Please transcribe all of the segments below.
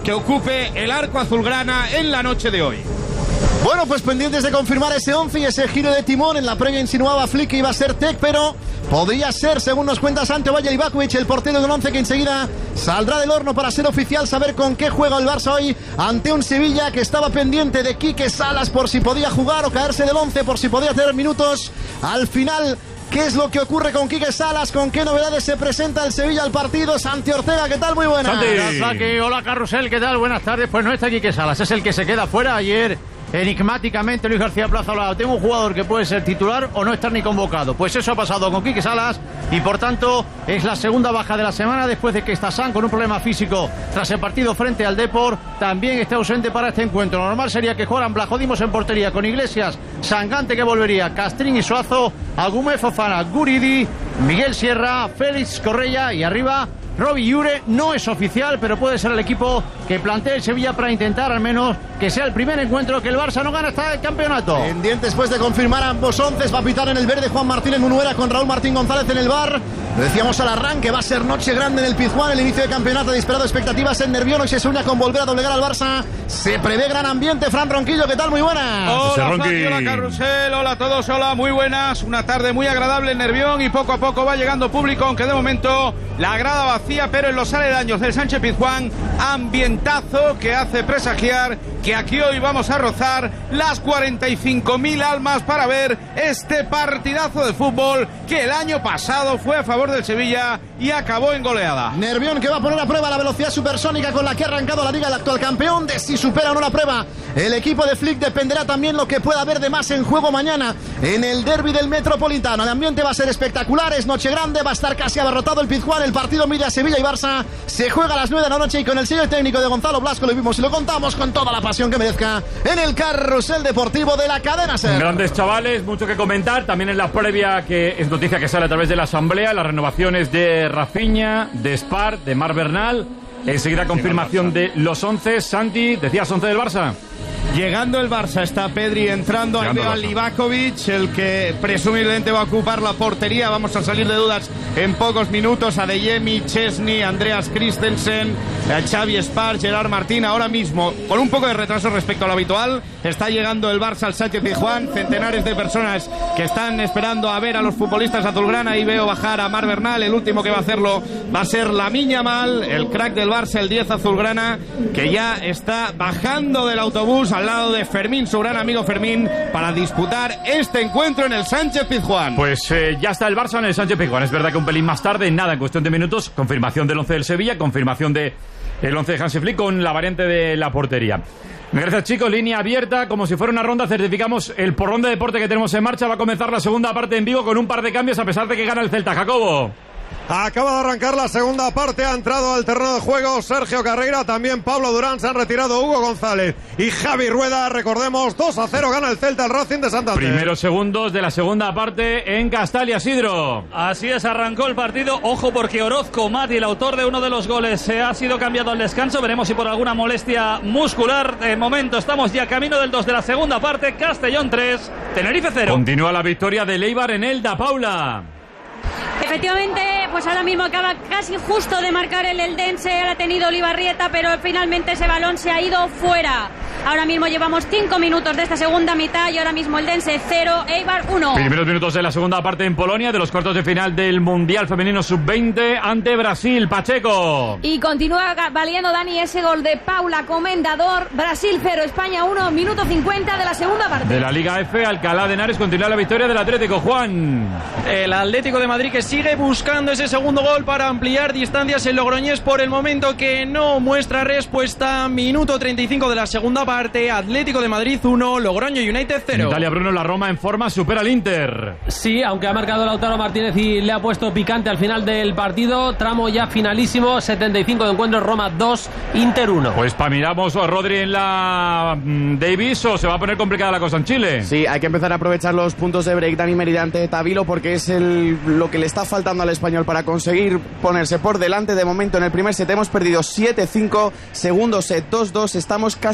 que ocupe el arco azulgrana en la noche de hoy. Bueno, pues pendientes de confirmar ese 11 y ese giro de timón. En la previa insinuaba Flick que iba a ser Tec, pero podría ser, según nos cuenta Santi Ovalle Livakovic, el portero del 11 que enseguida saldrá del horno para ser oficial, saber con qué juega el Barça hoy ante un Sevilla que estaba pendiente de Quique Salas por si podía jugar o caerse del 11, por si podía tener minutos. Al final, ¿qué es lo que ocurre con Quique Salas? ¿Con qué novedades se presenta el Sevilla al partido? Santi Ortega, ¿qué tal? Muy buenas. Santi. Hola, Carrusel, ¿qué tal? Buenas tardes. Pues no está Quique Salas, es el que se queda fuera. Ayer, enigmáticamente, Luis García Plaza hablaba: tengo un jugador que puede ser titular o no estar ni convocado. Pues eso ha pasado con Quique Salas y por tanto es la segunda baja de la semana después de que Stassan, con un problema físico tras el partido frente al Depor, también está ausente para este encuentro. Lo normal sería que jugaran Blajodimos en portería con Iglesias, Sangante que volvería, Castrín y Suazo, Agumé, Fofana, Guridi, Miguel Sierra, Félix Correia y arriba Robbie Ure. No es oficial, pero puede ser el equipo que plantea el Sevilla para intentar al menos que sea el primer encuentro que el Barça no gana hasta el campeonato. Pendiente después de confirmar ambos 11, va a pitar en el verde Juan Martínez Munuera con Raúl Martín González en el bar. Lo decíamos al arranque, va a ser noche grande en el Pizjuán, el inicio de campeonato ha disparado expectativas en Nervión y se sueña con volver a doblegar al Barça. Se prevé gran ambiente. Fran Ronquillo, ¿qué tal? Muy buenas. Hola Santi, hola Carrusel, hola a todos, hola, muy buenas. Una tarde muy agradable en Nervión y poco a poco va llegando público, aunque de momento la grada vacía, pero en los aledaños del Sánchez Pizjuán, ambientazo que hace presagiar que aquí hoy vamos a rozar las 45.000 almas para ver este partidazo de fútbol que el año pasado fue a favor del Sevilla y acabó en goleada. Nervión que va a poner a prueba la velocidad supersónica con la que ha arrancado la liga el actual campeón. De si supera o no la prueba el equipo de Flick dependerá también lo que pueda haber de más en juego mañana en el derbi del Metropolitano. El ambiente va a ser espectacular, es noche grande, va a estar casi abarrotado el Pizjuán. El partido mide a Sevilla y Barça, se juega a las 9 de la noche y con el sello técnico de Gonzalo Blasco lo vimos y lo contamos con toda la pasión que merezca en el Carrusel Deportivo de la cadena SER. Grandes chavales, mucho que comentar. También en la previa, que es noticia que sale a través de la asamblea, las renovaciones de Rafinha, de Spar, de Marc Bernal. Enseguida confirmación de los 11. Santi, decías 11 del Barça. Llegando el Barça, está Pedri entrando, ahí veo a Livakovic, el que presumiblemente va a ocupar la portería. Vamos a salir de dudas en pocos minutos. Adeyemi, Chesney, Andreas Christensen, Xavi Spar, Gerard Martín. Ahora mismo, con un poco de retraso respecto a lo habitual, está llegando el Barça al Sánchez Pizjuán. Centenares de personas que están esperando a ver a los futbolistas azulgrana. Ahí veo bajar a Marc Bernal, el último que va a hacerlo va a ser Lamine Yamal, el crack del Barça, el 10 azulgrana, que ya está bajando del autobús al lado de Fermín, su gran amigo Fermín, para disputar este encuentro en el Sánchez Pizjuán. Pues ya está el Barça en el Sánchez Pizjuán. Es verdad que un pelín más tarde, nada, en cuestión de minutos, confirmación del 11 del Sevilla, confirmación del 11 de Hansi Flick con la variante de la portería. Gracias, chicos, línea abierta, como si fuera una ronda, certificamos el porrón de deporte que tenemos en marcha. Va a comenzar la segunda parte en Vigo con un par de cambios a pesar de que gana el Celta. Jacobo. Acaba de arrancar la segunda parte, ha entrado al terreno de juego Sergio Carreira, también Pablo Durán, se han retirado Hugo González y Javi Rueda. Recordemos, 2-0 gana el Celta, el Racing de Santander. Primeros segundos de la segunda parte en Castalia, Sidro. Así es, arrancó el partido. Ojo, porque Orozco Mati, el autor de uno de los goles, se ha sido cambiado al descanso. Veremos si por alguna molestia muscular. De momento estamos ya camino del 2 de la segunda parte. Castellón 3, Tenerife 0. Continúa la victoria del Eibar en Elda, Paula. Efectivamente, pues ahora mismo acaba casi justo de marcar el Eldense, ha tenido Olivarrieta, pero finalmente ese balón se ha ido fuera. Ahora mismo llevamos 5 minutos de esta segunda mitad y ahora mismo Eldense 0, Eibar 1. Primeros minutos de la segunda parte en Polonia, de los cuartos de final del Mundial Femenino Sub-20 ante Brasil, Pacheco. Y continúa valiendo, Dani, ese gol de Paula Comendador. Brasil 0, España 1, minuto 50 de la segunda parte. De la Liga F, Alcalá de Henares continúa la victoria del Atlético, Juan. El Atlético de Madrid que sigue buscando ese segundo gol para ampliar distancias. El Logroñés por el momento que no muestra respuesta. Minuto 35 de la segunda parte. Atlético de Madrid 1, Logroño United 0. Italia, Bruno, la Roma en forma, supera al Inter. Sí, aunque ha marcado Lautaro Martínez y le ha puesto picante al final del partido. Tramo ya finalísimo, 75 de encuentro, Roma 2, Inter 1. Pues para miramos a Rodri en la Davis, o se va a poner complicada la cosa en Chile. Sí, hay que empezar a aprovechar los puntos de break Dani Merida ante Tavilo, porque es lo que le está faltando al español para conseguir ponerse por delante. De momento en el primer set hemos perdido 7-5, segundo set 2-2, estamos casi igual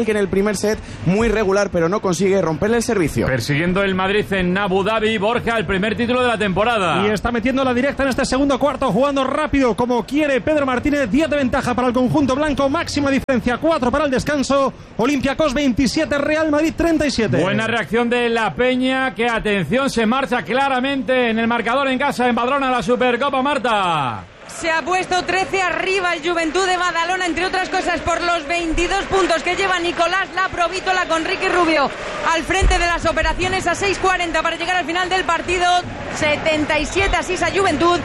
que en el primer set muy regular, pero no consigue romperle el servicio. Persiguiendo el Madrid en Abu Dhabi, Borja, el primer título de la temporada. Y está metiendo la directa en este segundo cuarto, jugando rápido como quiere Pedro Martínez. 10 de ventaja para el conjunto blanco, máxima diferencia 4 para el descanso. Olympiacos 27, Real Madrid 37. Buena reacción de la Peña, que atención, se marcha claramente en el marcador en casa, en Badalona, la Supercopa, Marta. Se ha puesto 13 arriba el Juventud de Badalona, entre otras cosas por los 22 puntos que lleva Nicolás Laprovítola, con Ricky Rubio al frente de las operaciones, a 6:40 para llegar al final del partido. 77 Asisa Juventud,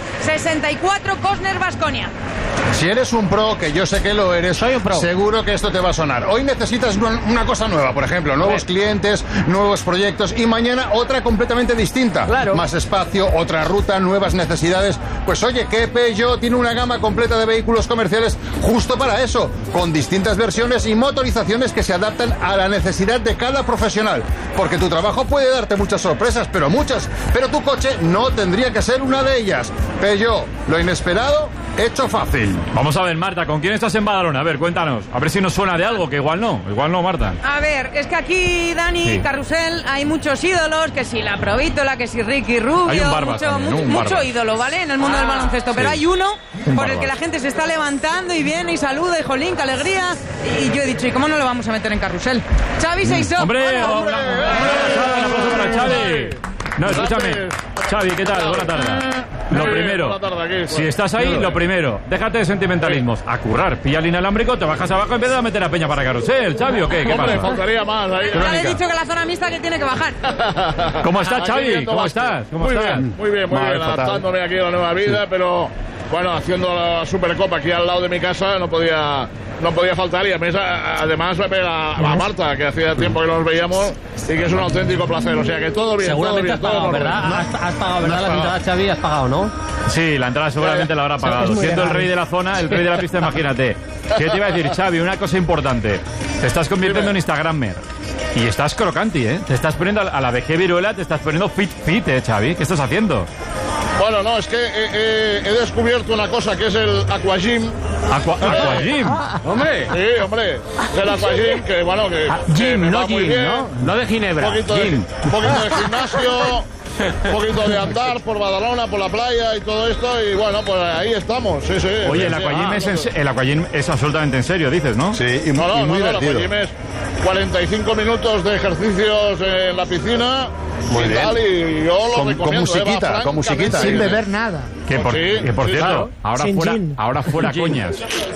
64 Cosner Baskonia. Si eres un pro, que yo sé que lo eres, soy un pro, seguro que esto te va a sonar. Hoy necesitas una cosa nueva, por ejemplo, nuevos clientes, nuevos proyectos, y mañana otra completamente distinta. Claro. Más espacio, otra ruta, nuevas necesidades. Pues oye, que Peugeot tiene una gama completa de vehículos comerciales justo para eso, con distintas versiones y motorizaciones que se adaptan a la necesidad de cada profesional. Porque tu trabajo puede darte muchas sorpresas, pero tu coche no tendría que ser una de ellas. Peugeot, lo inesperado hecho fácil. Vamos a ver, Marta, ¿con quién estás en Badalona? A ver, cuéntanos. A ver si nos suena de algo, que igual no, Marta. A ver, es que aquí, Dani, Sí. Carrusel, hay muchos ídolos, que si Laprovítola, que si Ricky Rubio, Hay un Barbas también, ¿no? Un mucho Barbas. ídolo, ¿vale? En el mundo del baloncesto, pero sí. hay uno Un por el Barbas. que la gente se está levantando y viene y saluda, y jolín, qué alegría. Y yo he dicho, ¿y cómo no lo vamos a meter en Carrusel? Xavi Seisó. ¡Hombre! Hola. Un aplauso para Xavi. No, escúchame. Xavi, ¿qué tal? Buena tarde. Lo primero, si estás ahí, lo primero, déjate de sentimentalismos. A currar, pilla el inalámbrico, te bajas abajo y empiezas a meter a Peña para Carrusel, Xavi, ¿o qué? ¿Qué pasa? faltaría más ahí. Ya le he dicho que la zona mixta que tiene que bajar. ¿Cómo estás, Aquí Xavi? viendo ¿Cómo básquet. estás? ¿Cómo Muy estás? bien, muy bien, adaptándome aquí a la nueva vida, pero bueno, haciendo la Supercopa aquí al lado de mi casa no podía faltar, y además me pega a Marta, que hacía tiempo que no nos veíamos y que es un auténtico placer, o sea que todo bien. Seguramente todo bien, has pagado, todo ¿verdad? normal. Has pagado, ¿verdad? La entrada, Xavi, has pagado, ¿no? Sí, la entrada seguramente la habrá pagado. Siendo el rey de la zona, el rey de la pista, imagínate. ¿Qué te iba a decir, Xavi? Una cosa importante. Te estás convirtiendo en Instagrammer. Y estás crocanti, ¿eh? Te estás poniendo a la vejez viruela, te estás poniendo fit, Xavi. ¿Qué estás haciendo? Bueno, no, es que he descubierto una cosa que es el Aquagym. ¿Aquagym? ¡Hombre! Sí, hombre. El Aquagym, que bueno, que Gym, me no va muy gym, bien. ¿no? No de Ginebra. Un poquito de gimnasio, un poquito de andar por Badalona, por la playa y todo esto, y bueno, pues ahí estamos, sí. Oye, sí, el Aquagym es absolutamente en serio, dices, ¿no? Sí, y No, muy el divertido. Aquagym es 45 minutos de ejercicios en la piscina Muy y bien. tal, y yo lo Con recomiendo. musiquita, va con musiquita. francamente Sin bien. beber nada. Que por Sí, cierto, claro. ahora fuera coñas.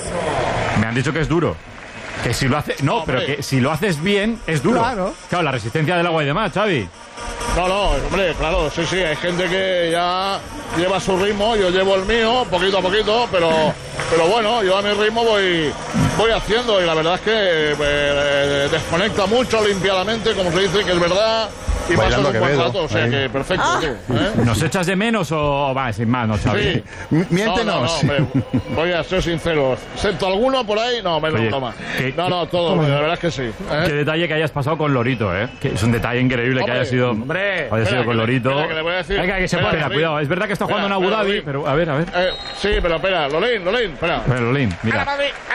Me han dicho que es duro. Que si lo haces... No, pero que si lo haces bien, es duro. Claro, la resistencia del agua y demás, Xavi. No, hombre, claro, sí, hay gente que ya lleva su ritmo, yo llevo el mío, poquito a poquito, pero bueno, yo a mi ritmo voy haciendo, y la verdad es que desconecta mucho, limpia la mente, como se dice, que es verdad, y pasas Bailando un buen Quevedo, rato, o sea ahí. que perfecto, tú, ¿eh? ¿Nos echas de menos o va, sin más, no, Xavi? Sí. Miéntenos. No, hombre, voy a ser sincero. ¿Excepto alguno por ahí? No, me Oye, lo toma. ¿qué- Todo, la verdad es que sí. Qué detalle que hayas pasado con Lorito, ¿eh? Que es un detalle increíble que haya sido... Hombre, haya sido con Lorito. espera, que le voy a decir. Venga, que se Espera, espera, Lolín. cuidado. Es verdad que está jugando en Abu Espera, Dhabi, Lolín. pero a ver. Sí, pero espera, Lolín, espera. Pero Lolín, mira.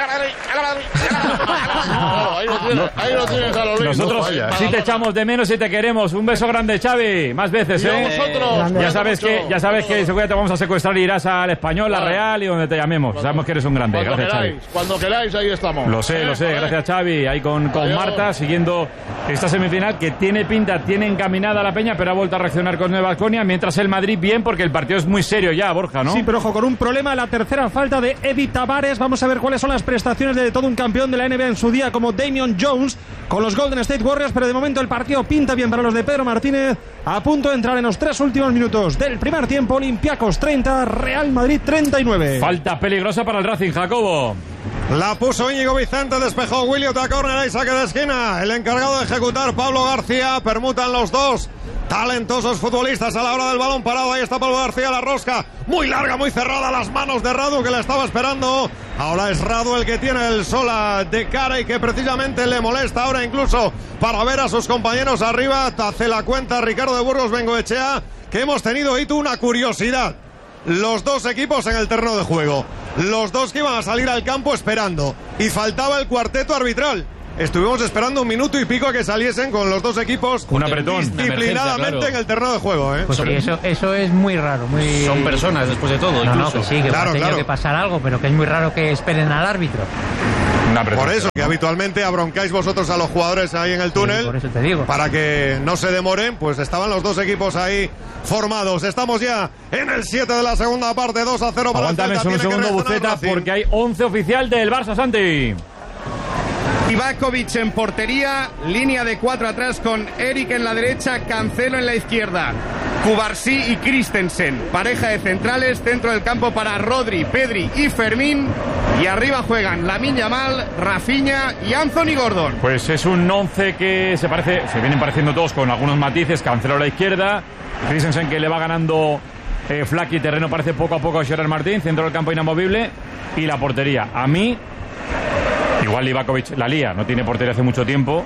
Claro, ahí lo tienes a Lolín. Nosotros sí te echamos de menos y te queremos. Un beso grande, Xavi. Más veces, Y a ¿eh? vosotros. Ya sabes que seguro te vamos a secuestrar y irás al Español, la Vale. Real y donde te llamemos. Sabemos que eres un grande. Gracias, Xavi. Cuando queráis, ahí estamos. Lo sé. Vale. Gracias, Xavi. Ahí con Adiós. Marta, siguiendo esta semifinal que tiene pinta, tiene encaminada la Peña, pero ha vuelto a reaccionar con Nueva Baskonia. Mientras el Madrid bien, porque el partido es muy serio ya, Borja, ¿no? Sí, pero ojo, con un problema, la tercera falta de Eddie Tavares. Vamos a ver cuáles son las prestaciones de todo un campeón de la NBA en su día, como Damian Jones, con los Golden State Warriors, pero de momento el partido pinta bien para los de Pedro Martínez, a punto de entrar en los 3 últimos minutos del primer tiempo. Olympiacos 30, Real Madrid 39. Falta peligrosa para el Racing, Jacobo. La puso Íñigo Vicente, despejó Willy, otra córner y saque de esquina. El encargado de ejecutar, Pablo García, permutan los dos talentosos futbolistas a la hora del balón parado. Ahí está Pablo García, la rosca muy larga, muy cerrada, las manos de Radu, que le estaba esperando. Ahora es Radu el que tiene el sola de cara y que precisamente le molesta ahora incluso para ver a sus compañeros arriba. Te hace la cuenta Ricardo de Burgos Bengoechea, que hemos tenido, y tú, una curiosidad. Los dos equipos en el terreno de juego, los dos que iban a salir al campo esperando, y faltaba el cuarteto arbitral. estuvimos esperando un minuto y pico a que saliesen con los dos equipos un apretón disciplinadamente en el terreno de juego. Pues sí, eso es muy raro. Son personas después de todo. No, que sí, que ha tenido que pasar algo, pero que es muy raro que esperen al árbitro. Por eso, que habitualmente abroncáis vosotros a los jugadores ahí en el túnel, por eso te digo. Para que no se demoren, pues estaban los dos equipos ahí formados. Estamos ya en el 7 de la segunda parte, 2-0 para Aguántame el Celta. Un segundo, Buceta, porque hay 11 oficial del Barça, Santi. Livakovic en portería, línea de 4 atrás con Eric en la derecha, Cancelo en la izquierda, Cubarsí y Christensen, pareja de centrales, centro del campo para Rodri, Pedri y Fermín, y arriba juegan Lamine Yamal, Rafinha y Anthony Gordon. Pues es un 11 que se vienen pareciendo todos con algunos matices. Cancelo a la izquierda, Christensen que le va ganando Flaky terreno, parece poco a poco a Gerard Martín, centro del campo inamovible, y la portería. A mí, igual Livakovic la lía, no tiene portería hace mucho tiempo,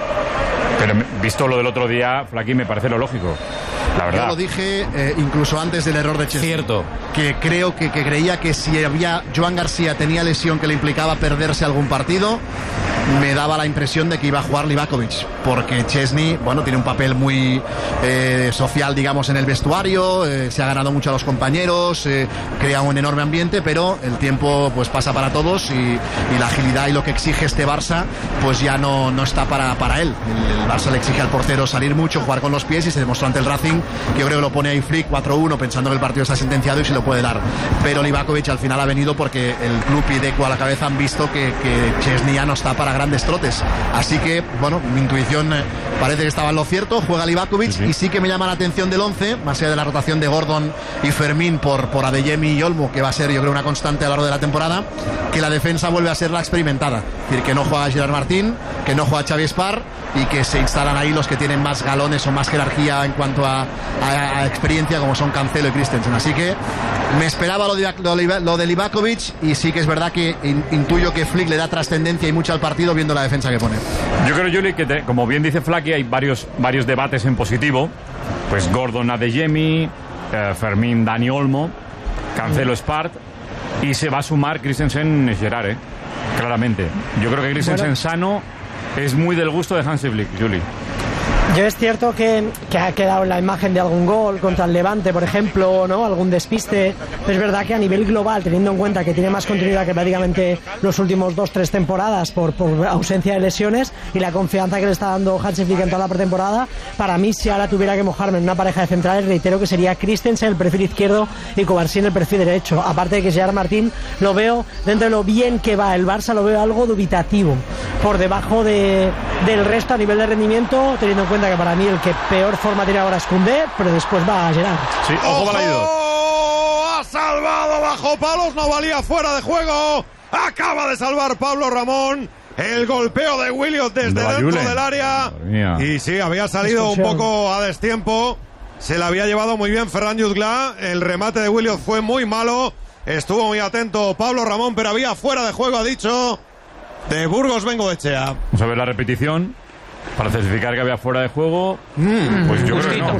pero visto lo del otro día, Flaky me parece lo lógico, la verdad. Yo lo dije incluso antes del error de Chesney. Cierto. Que creo que creía que si Joan García tenía lesión que le implicaba perderse algún partido, me daba la impresión de que iba a jugar Livakovic, porque Chesney, bueno, tiene un papel muy social, digamos, en el vestuario, se ha ganado mucho a los compañeros, crea un enorme ambiente, pero el tiempo pues pasa para todos y la agilidad y lo que exige este Barça pues ya no está para él. El Barça le exige al portero salir mucho, jugar con los pies, y se demostró ante el Racing, que yo creo que lo pone ahí Flick 4-1 pensando que el partido está sentenciado y se lo puede dar, pero Livakovic al final ha venido porque el club y Deco a la cabeza han visto que Chesney ya no está para grandes trotes, así que bueno, mi intuición parece que estaba en lo cierto. Juega Livakovic, y sí que me llama la atención del 11, más allá de la rotación de Gordon y Fermín por Adeyemi y Olmo, que va a ser yo creo una constante a lo largo de la temporada, que la defensa vuelve a ser la experimentada, es decir, que no juega Gerard Martín, que no juega Xavi Espar, y que se instalan ahí los que tienen más galones o más jerarquía en cuanto a experiencia, como son Cancelo y Christensen. Así que me esperaba lo de Livakovic, y sí que es verdad que intuyo que Flick le da trascendencia y mucho al partido viendo la defensa que pone. Yo creo, Juli, que como bien dice Flaky, hay varios debates en positivo. Pues Gordon Adeyemi, Fermín Dani Olmo, Cancelo Spart, y se va a sumar Christensen Gerard, claramente. Yo creo que Christensen sano es muy del gusto de Hansi Flick, Juli. Yo es cierto que ha quedado en la imagen de algún gol contra el Levante, por ejemplo, ¿no? Algún despiste. Pero es verdad que a nivel global, teniendo en cuenta que tiene más continuidad que prácticamente los últimos 2-3 temporadas por ausencia de lesiones y la confianza que le está dando Hansi Flick en toda la pretemporada, para mí, si ahora tuviera que mojarme en una pareja de centrales, reitero que sería Christensen en el perfil izquierdo y Cubarsí en el perfil derecho. Aparte de que Gerard Martín lo veo, dentro de lo bien que va el Barça, lo veo algo dubitativo, por debajo del resto a nivel de rendimiento, teniendo en cuenta que para mí el que peor forma tiene ahora es Koundé, pero después va a Gerard. Sí, ojo, Balaído. Ha salvado bajo palos, no valía, fuera de juego. Acaba de salvar Pablo Ramón. El golpeo de Williot desde dentro del área. Y sí, había salido un poco a destiempo. Se la había llevado muy bien Ferran Jutgla. El remate de Williot fue muy malo. Estuvo muy atento Pablo Ramón, pero había fuera de juego, ha dicho, de Burgos Bengoechea. Vamos a ver la repetición para certificar que había fuera de juego. Pues yo creo que no.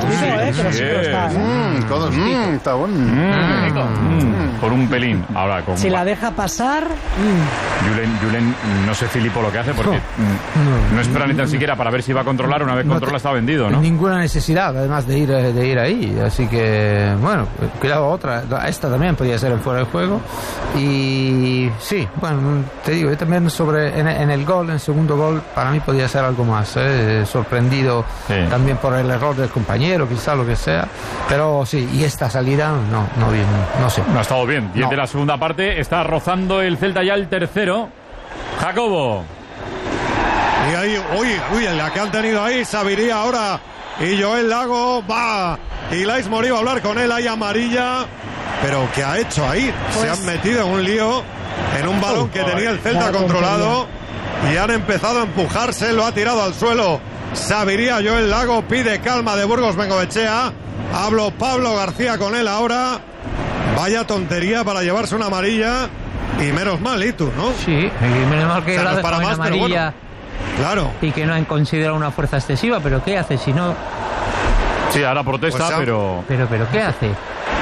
Está bueno. Por un pelín. Ahora, con si la deja pasar. Julen, no sé Filipo lo que hace, porque no espera ni tan siquiera para ver si va a controlar. Una vez controla, está vendido, ¿no? Ninguna necesidad, además de ir ahí. Así que, bueno, cuidado, otra. Esta también podría ser en fuera de juego. Y sí, bueno, te digo, yo también en el gol, en el segundo gol, para mí podría ser algo más. Sorprendido también por el error del compañero, quizá lo que sea. Pero sí, y esta salida, no bien, no sé. No ha estado bien. Y de la segunda parte está rozando el Celta ya el tercero. Jacobo. Y ahí, uy, la que han tenido ahí, Sabiría ahora. Y Joel Lago va. Y Lais Morí va a hablar con él, hay amarilla. Pero ¿qué ha hecho ahí? Pues se han metido en un lío, en un balón que tenía el Celta controlado. Y han empezado a empujarse, lo ha tirado al suelo Sabiría. Joel Lago pide calma de Burgos Bengoechea. Hablo Pablo García con él ahora. Vaya tontería para llevarse una amarilla. Y menos mal, ¿y tú, no? Sí, y menos mal que la no deja en amarilla, bueno, claro. Y que no han considerado una fuerza excesiva, pero ¿qué hace si no? Sí, ahora protesta, pues, pero ¿qué hace?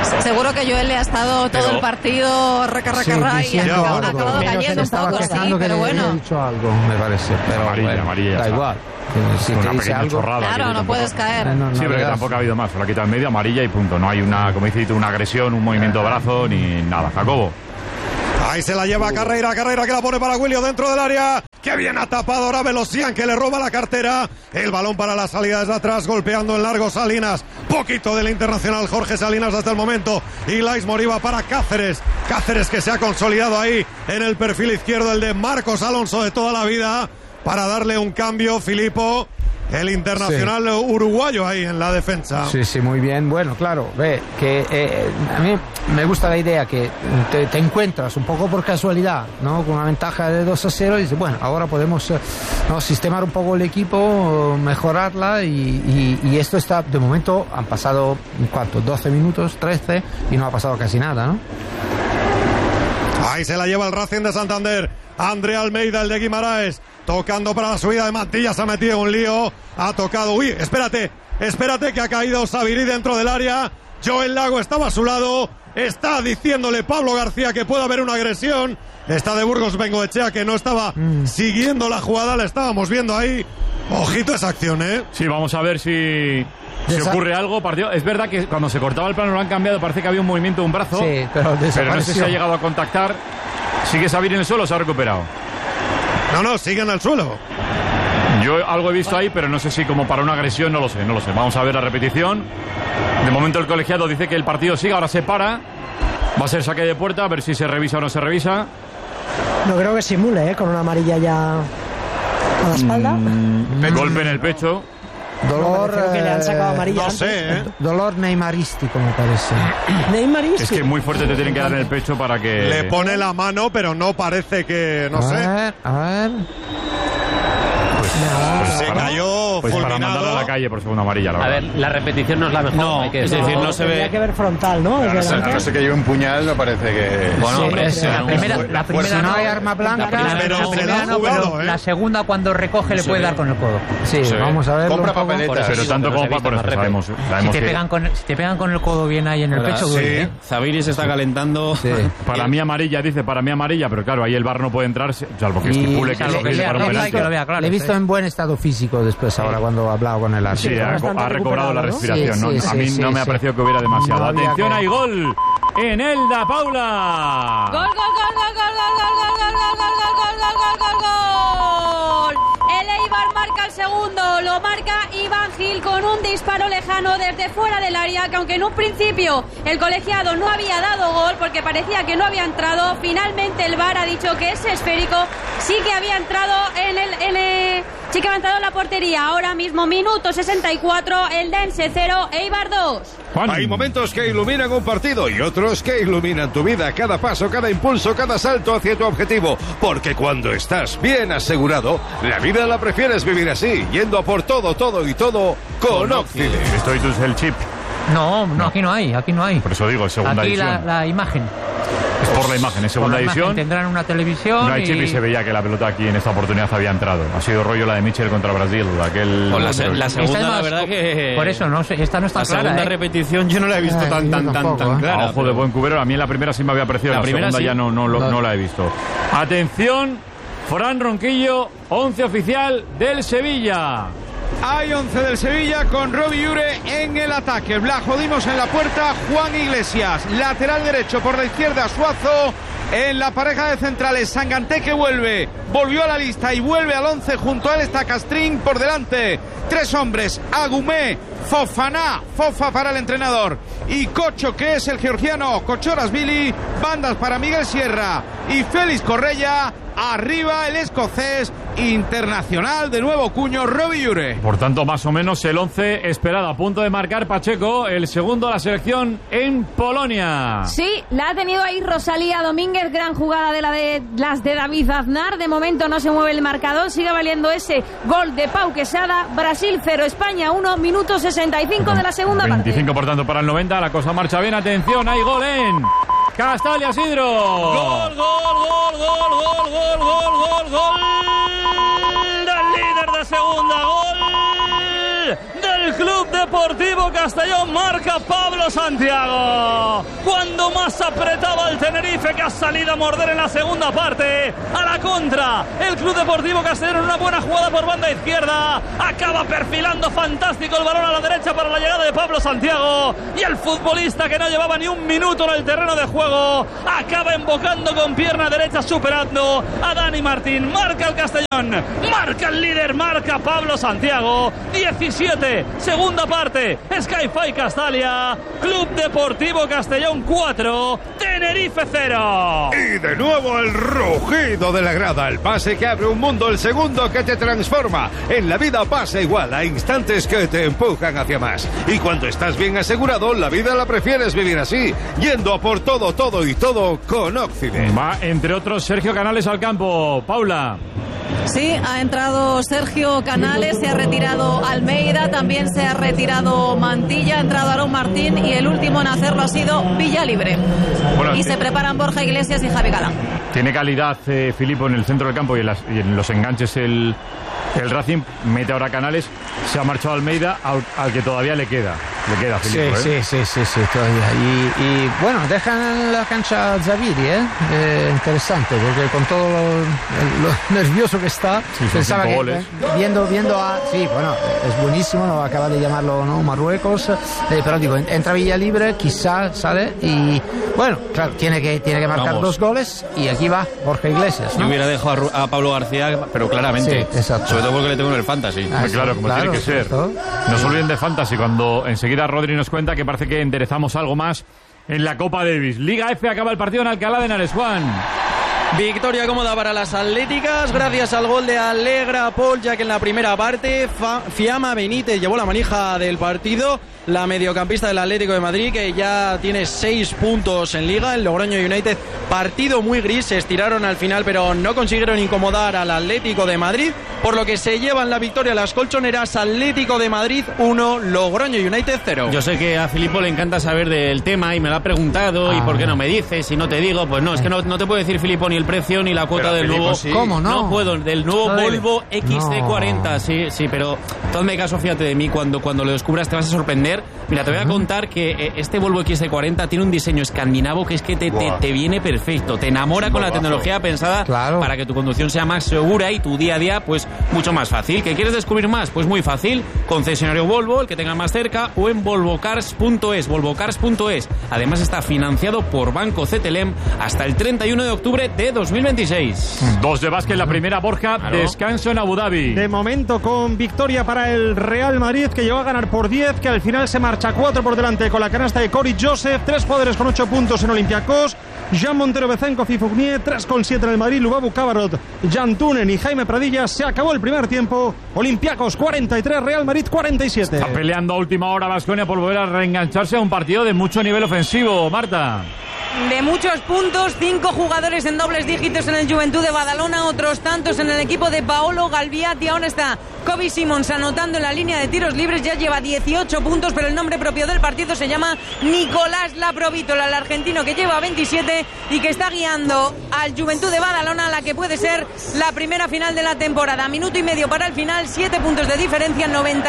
Seguro que Joel le ha estado todo el partido raca y ha acabado cayendo un poco, sí, pero bueno. He dicho algo, me parece, pero amarilla, da igual. Si una te dice pequeña algo, chorrada. Claro, no puedes caer. Sí, pero que tampoco ha habido más. Se lo ha quitado en medio, amarilla y punto. No hay una, como dice, una agresión, un movimiento de brazo ni nada. Jacobo. Ahí se la lleva Carreira que la pone para William dentro del área. ¡Qué bien ha tapado ahora Velocian, que le roba la cartera! El balón para la salida desde atrás, golpeando en largo Salinas. Poquito del internacional Jorge Salinas hasta el momento. Y Lais Moriba para Cáceres. Cáceres que se ha consolidado ahí en el perfil izquierdo, el de Marcos Alonso de toda la vida, para darle un cambio, Filipo. El internacional uruguayo ahí en la defensa. Sí, muy bien. Bueno, claro, ve que a mí me gusta la idea que te encuentras un poco por casualidad, ¿no? Con una ventaja de 2-0 y dices, bueno, ahora podemos sistemar un poco el equipo, mejorarla y esto está, de momento han pasado, ¿cuánto? 12 minutos, 13 y no ha pasado casi nada, ¿no? Ahí se la lleva el Racing de Santander. André Almeida, el de Guimaraes, tocando para la subida de Mantilla, se ha metido en un lío, ha tocado, uy, espérate que ha caído Sabirí dentro del área. Joel Lago estaba a su lado, está diciéndole Pablo García que puede haber una agresión. Está de Burgos Bengoechea, que no estaba siguiendo la jugada, la estábamos viendo ahí. Ojito esa acción, ¿eh? Sí, vamos a ver si ocurre algo. Partido. Es verdad que cuando se cortaba el plano lo han cambiado, parece que había un movimiento de un brazo. Sí, pero no sé si ha llegado a contactar. ¿Sigue Sabirí en el suelo o se ha recuperado? No, sigue en el suelo. Yo algo he visto ahí, pero no sé si como para una agresión, no lo sé. Vamos a ver la repetición. De momento el colegiado dice que el partido sigue, ahora se para. Va a ser saque de puerta, a ver si se revisa o no se revisa. No creo que simule, con una amarilla ya a la espalda. Golpe en el pecho. Dolor, creo que le han sacado amarilla. No sé, dolor neymarístico, me parece. ¿Neymarístico? Es que muy fuerte te tienen que dar en el pecho para que... Le pone la mano, pero no parece que... No sé. A ver. Se cayó para fulminado. mandarlo a la calle por segunda amarilla, la verdad. A ver, la repetición no es la mejor. No, hay que es decir, no se ve. Tendría que ver frontal, ¿no? No sé que lleve un puñal, no parece que... Bueno, hombre, la primera si no no hay arma blanca, pero la segunda cuando recoge le puede dar con el codo. Sí, vamos a ver. Compra papeletas. Pero tanto como para... Por eso sabemos Si te pegan con el codo bien ahí en el pecho, duele, ¿eh? Zabiri se está calentando. Sí. Para mí amarilla, pero claro, ahí el VAR no puede entrar, salvo que estipule que salvo que es para un penalti. que lo vea claro. Le he visto en buen estado físico después, ahora cuando ha hablado con el árbitro. Sí, ha recobrado la respiración, ¿no? A mí no me ha parecido que hubiera demasiado. Atención, hay gol en Elda Paula. Gol. El Eibar marca el segundo, lo marca Iván Gil con un disparo lejano desde fuera del área, que aunque en un principio el colegiado no había dado gol porque parecía que no había entrado, finalmente el VAR ha dicho que ese esférico sí que había entrado sí que ha entrado en la portería. Ahora mismo, minuto 64, el Dense 0, Eibar 2. Hay momentos que iluminan un partido y otros que iluminan tu vida. Cada paso, cada impulso, cada salto hacia tu objetivo. Porque cuando estás bien asegurado, la vida la prefieres vivir así, yendo a por todo con Occident. Esto es el chip. No, aquí no hay. Por eso digo, es segunda aquí edición. la imagen. Es por la imagen, es segunda edición. Tendrán una televisión. No hay chip y se veía que la pelota aquí en esta oportunidad había entrado. Ha sido rollo la de Mitchell contra Brasil. La segunda, la verdad que... Por eso, esta no está clara. La segunda repetición yo no la he visto tan clara. A ojo de buen cubero, a mí en la primera sí me había parecido. La segunda sí. Ya no la he visto. Atención, Fran Ronquillo, 11 oficial del Sevilla. Hay 11 del Sevilla con Robbie Ure en el ataque. Blajodimos en la puerta, Juan Iglesias. Lateral derecho por la izquierda, Suazo. En la pareja de centrales, Sanganté que volvió a la lista y vuelve al 11. Junto a él está Castrín por delante. 3 hombres, Agumé, Fofana, Fofa para el entrenador, y Cocho, que es el georgiano, Kochorasvili. Bandas para Miguel Sierra y Félix Correia. Arriba el escocés internacional de nuevo cuño, Robbie Ure. Por tanto, más o menos el 11 esperado. A punto de marcar Pacheco, el segundo de la selección en Polonia. Sí, la ha tenido ahí Rosalía Domínguez. Gran jugada de las de David Aznar. De momento no se mueve el marcador. Sigue valiendo ese gol de Pau Quesada. Brasil 0, España 1, minuto 65 de la segunda 25 parte. por tanto para el 90. La cosa marcha bien. Atención, hay gol en Castalia Sidro. Gol del líder de segunda, gol del Club Deportivo Castellón, marca Pablo Santiago. Cuando más apretaba el Tenerife, que ha salido a morder en la segunda parte. A la contra, el Club Deportivo Castellón en una buena jugada por banda izquierda. Acaba perfilando fantástico el balón a la derecha para la llegada de Pablo Santiago. Y el futbolista que no llevaba ni un minuto en el terreno de juego acaba embocando con pierna derecha, superando a Dani Martín. Marca el Castellón, marca el líder, marca Pablo Santiago. 17, segunda parte, Sky-Fi Castalia, Club Deportivo Castellón 4, Tenerife 0. Y de nuevo el rugido de la grada, el pase que abre un mundo, el segundo que te transforma. En la vida pasa igual, a instantes que te empujan hacia más. Y cuando estás bien asegurado, la vida la prefieres vivir así, yendo a por todo, todo y todo con Occident. Va, entre otros, Sergio Canales al campo. Paula. Sí, ha entrado Sergio Canales, se ha retirado Almeida, también se ha retirado Mantilla, ha entrado Aarón Martín y el último en hacerlo ha sido Villalibre. Bueno, y se preparan Borja Iglesias y Javi Galán. Tiene calidad Filipo en el centro del campo y en los enganches el Racing. Mete ahora Canales, se ha marchado Almeida, al que todavía le queda Filipo. Sí, todavía. Y bueno, dejan la cancha a Zaviri, interesante, porque con todo lo nervioso que está, pensaba que viendo a... Sí, bueno, es buenísimo, no acaba de llamarlo, ¿no? Marruecos, pero digo, entra Villalibre, quizá sale y bueno, claro, tiene que marcar 2 goles y aquí va Borja Iglesias, ¿no? Yo hubiera dejado a Pablo García, pero claramente. Sí, exacto. Sobre todo porque le tengo en el Fantasy. Claro, como tiene que ser. No se olviden de Fantasy, cuando enseguida Rodri nos cuenta que parece que enderezamos algo más en la Copa Davis. Liga F, acaba el partido en Alcalá de Henares. Juan. Victoria cómoda para las atléticas gracias al gol de Alegra Paul, ya que en la primera parte Fiamma Benítez llevó la manija del partido. La mediocampista del Atlético de Madrid, que ya tiene 6 puntos en Liga. El Logroño United, partido muy gris, se estiraron al final pero no consiguieron incomodar al Atlético de Madrid, por lo que se llevan la victoria las colchoneras. Atlético de Madrid 1, Logroño United 0. Yo sé que a Filipo le encanta saber del tema y me lo ha preguntado. ¿Y por qué no me dices? Y no te digo, pues no, es que no te puedo decir, Filipo, ni el precio ni la cuota del nuevo. Sí. ¿Cómo no? No puedo, del nuevo Volvo XC40. Sí, pero hazme caso, fíjate de mí, cuando lo descubras te vas a sorprender. Mira, te voy a contar que este Volvo XC40 tiene un diseño escandinavo que es que te viene perfecto, te enamora con la tecnología pensada para que tu conducción sea más segura y tu día a día pues mucho más fácil. ¿Que quieres descubrir más? Pues muy fácil, concesionario Volvo, el que tengas más cerca, o en volvocars.es, volvocars.es. Además está financiado por Banco CTLM hasta el 31 de octubre de 2026. 2 de básquet, la primera, Borja, descanso en Abu Dhabi. De momento con victoria para el Real Madrid, que llegó a ganar por 10, que al final se marcha 4 por delante con la canasta de Cory Joseph. 3 jugadores con 8 puntos en Olympiacos: Jean Montero, Bezenkov y Fournier. 3,7 en el Madrid, Lubabu Cabarot, Jan Tunen y Jaime Pradilla. Se acabó el primer tiempo. Olympiacos 43, Real Madrid 47. Está peleando a última hora Baskonia por volver a reengancharse a un partido de mucho nivel ofensivo. Marta. De muchos puntos, 5 jugadores en dobles dígitos en el Juventud de Badalona, otros tantos en el equipo de Paolo Galviati. Ahora está Kobe Simons anotando en la línea de tiros libres, ya lleva 18 puntos, pero el nombre propio del partido se llama Nicolás Laprovítola, el argentino que lleva 27 y que está guiando al Juventud de Badalona a la que puede ser la primera final de la temporada. Minuto y medio para el final, 7 puntos de diferencia,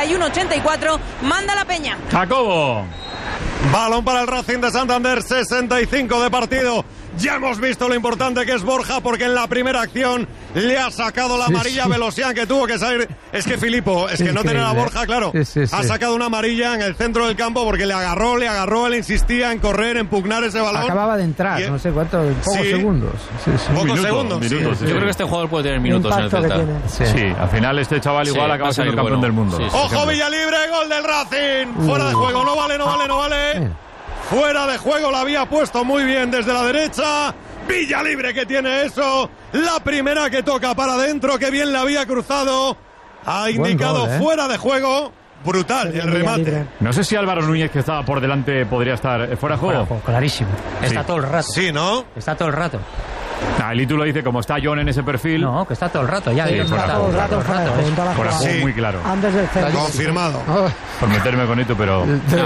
91-84, manda la Peña. Jacobo. Balón para el Racing de Santander, 65 de partido. Ya hemos visto lo importante que es Borja, porque en la primera acción le ha sacado la amarilla a Velosian, que tuvo que salir. Es que Filipo, es que no tener a Borja, claro, ha sacado una amarilla en el centro del campo porque le agarró, él insistía en correr, en pugnar ese balón. Acababa de entrar, no sé cuánto, pocos segundos. Pocos segundos. Yo creo que este jugador puede tener minutos en el Celta. Sí, al final este chaval igual acaba siendo campeón del mundo. ¡Ojo, Villalibre, gol del Racing! Fuera de juego, no vale. Fuera de juego, la había puesto muy bien desde la derecha. Villalibre que tiene eso. La primera que toca para adentro, que bien la había cruzado. Ha indicado fuera de juego. Brutal el remate. No sé si Álvaro Núñez, que estaba por delante, podría estar fuera de juego. Clarísimo. Está todo el rato. Sí, ¿no? Está todo el rato. El título dice, como está John en ese perfil... No, que está todo el rato ya. Sí, todo el rato. Fuera, muy claro. Antes del centro. Confirmado. Por meterme con esto, pero...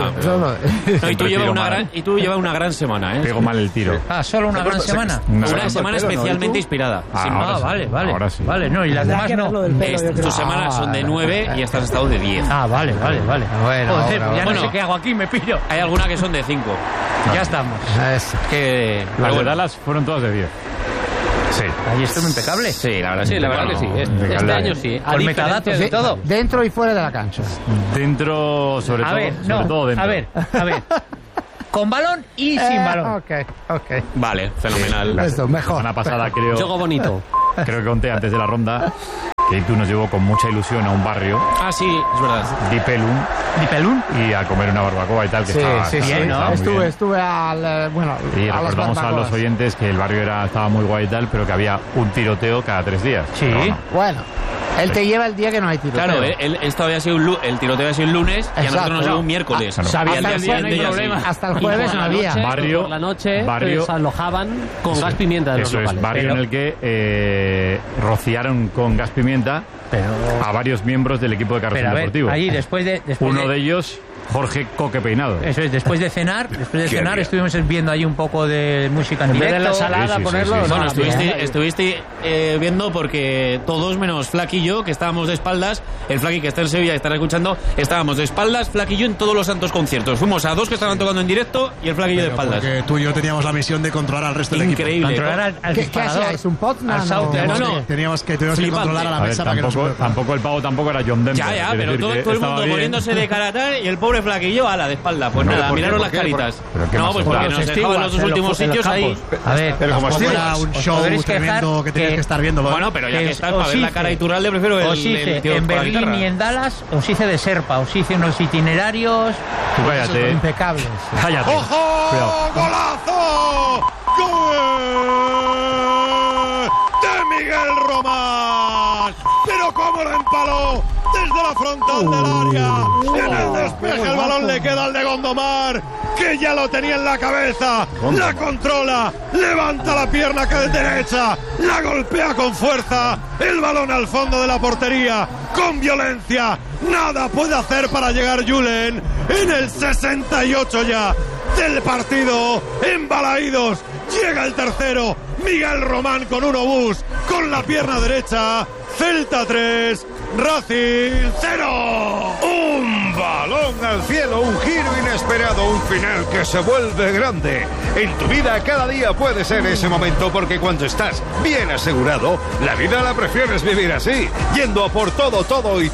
Y tú llevas una gran semana, ¿eh? Pego mal el tiro. ¿Solo una gran semana? Una semana especialmente inspirada. Vale. Ahora sí. Vale, no, y las demás no. Tus semanas son de 9 y estas has estado de 10. Vale. Bueno, Joder, ya no sé qué hago aquí, me pillo. Hay algunas que son de 5. Ya estamos. Las de Dallas fueron todas de 10. Sí. Ahí estuvo impecable. Sí, la verdad, la verdad que sí. Este año sí. Con metadatos y todo. Dentro y fuera de la cancha. Dentro, sobre todo dentro. A ver. Con balón y sin balón. Ok. Vale, fenomenal. Esto, mejor. La semana pasada creo... Juego bonito. Creo que conté antes de la ronda que tú nos llevó con mucha ilusión a un barrio. Ah, sí, es verdad. Dipelum. Y a comer una barbacoa y tal. Que estaba bien, ¿no? Estuve y recordamos a los oyentes que el barrio estaba muy guay y tal, pero que había un tiroteo cada 3 días. Sí. Bueno. Él te lleva el día que no hay tiroteo. Claro, esto había sido el tiroteo había sido el lunes y a nosotros nos llevó un miércoles. Sabía el día siguiente no hay problema. Hasta el jueves no había. Por la noche se alojaban con gas pimienta de los locales. Eso es, barrio en el que rociaron con gas pimienta a varios miembros del equipo de Carrusel Deportivo. Ahí, después Uno de ellos... Jorge Coque Peinado. Eso es, después de cenar estuvimos viendo ahí un poco de música en directo. En la ensalada ponerlo. Bueno, estuviste viendo porque todos menos Flaky y yo, que estábamos de espaldas, el Flaky que está en Sevilla y estará escuchando, estábamos de espaldas, Flaky y yo en todos los santos conciertos. Fuimos a 2 que estaban tocando en directo y el Flaky y yo de espaldas. Porque tú y yo teníamos la misión de controlar al resto del equipo. Increíble. Controlar al ¿Qué hacíais? ¿Un pot? No. Teníamos que controlar a la mesa para que tampoco el pavo tampoco era John Denver. Ya, pero todo el mundo poniéndose de cara tal y el pobre Flaky y yo a la de espalda. Pues nada, miraros las caritas. No, pues porque nos dejaban los 2 últimos sitios ahí. A ver, pero como era un show tremendo que tenías que estar viéndolo. Bueno, pero ya que estás para ver la cara Iturralde, prefiero el tío en Berlín y en Dallas os hice de Serpa, os hice unos itinerarios impecables. Cállate. ¡Ojo! ¡Golazo! ¡Gol de Miguel Román! ¡Pero cómo lo empaló! Desde la frontal del área, en el despeje el balón le queda al de Gondomar, que ya lo tenía en la cabeza, la controla, levanta la pierna derecha, la golpea con fuerza, el balón al fondo de la portería, con violencia, nada puede hacer para llegar Julen, en el 68 ya del partido, embalaídos, llega el tercero, Miguel Román con un obús, con la pierna derecha, Celta 3, Racing 0. Un balón al cielo, un giro inesperado, un final que se vuelve grande. En tu vida cada día puede ser ese momento, porque cuando estás bien asegurado, la vida la prefieres vivir así, yendo a por todo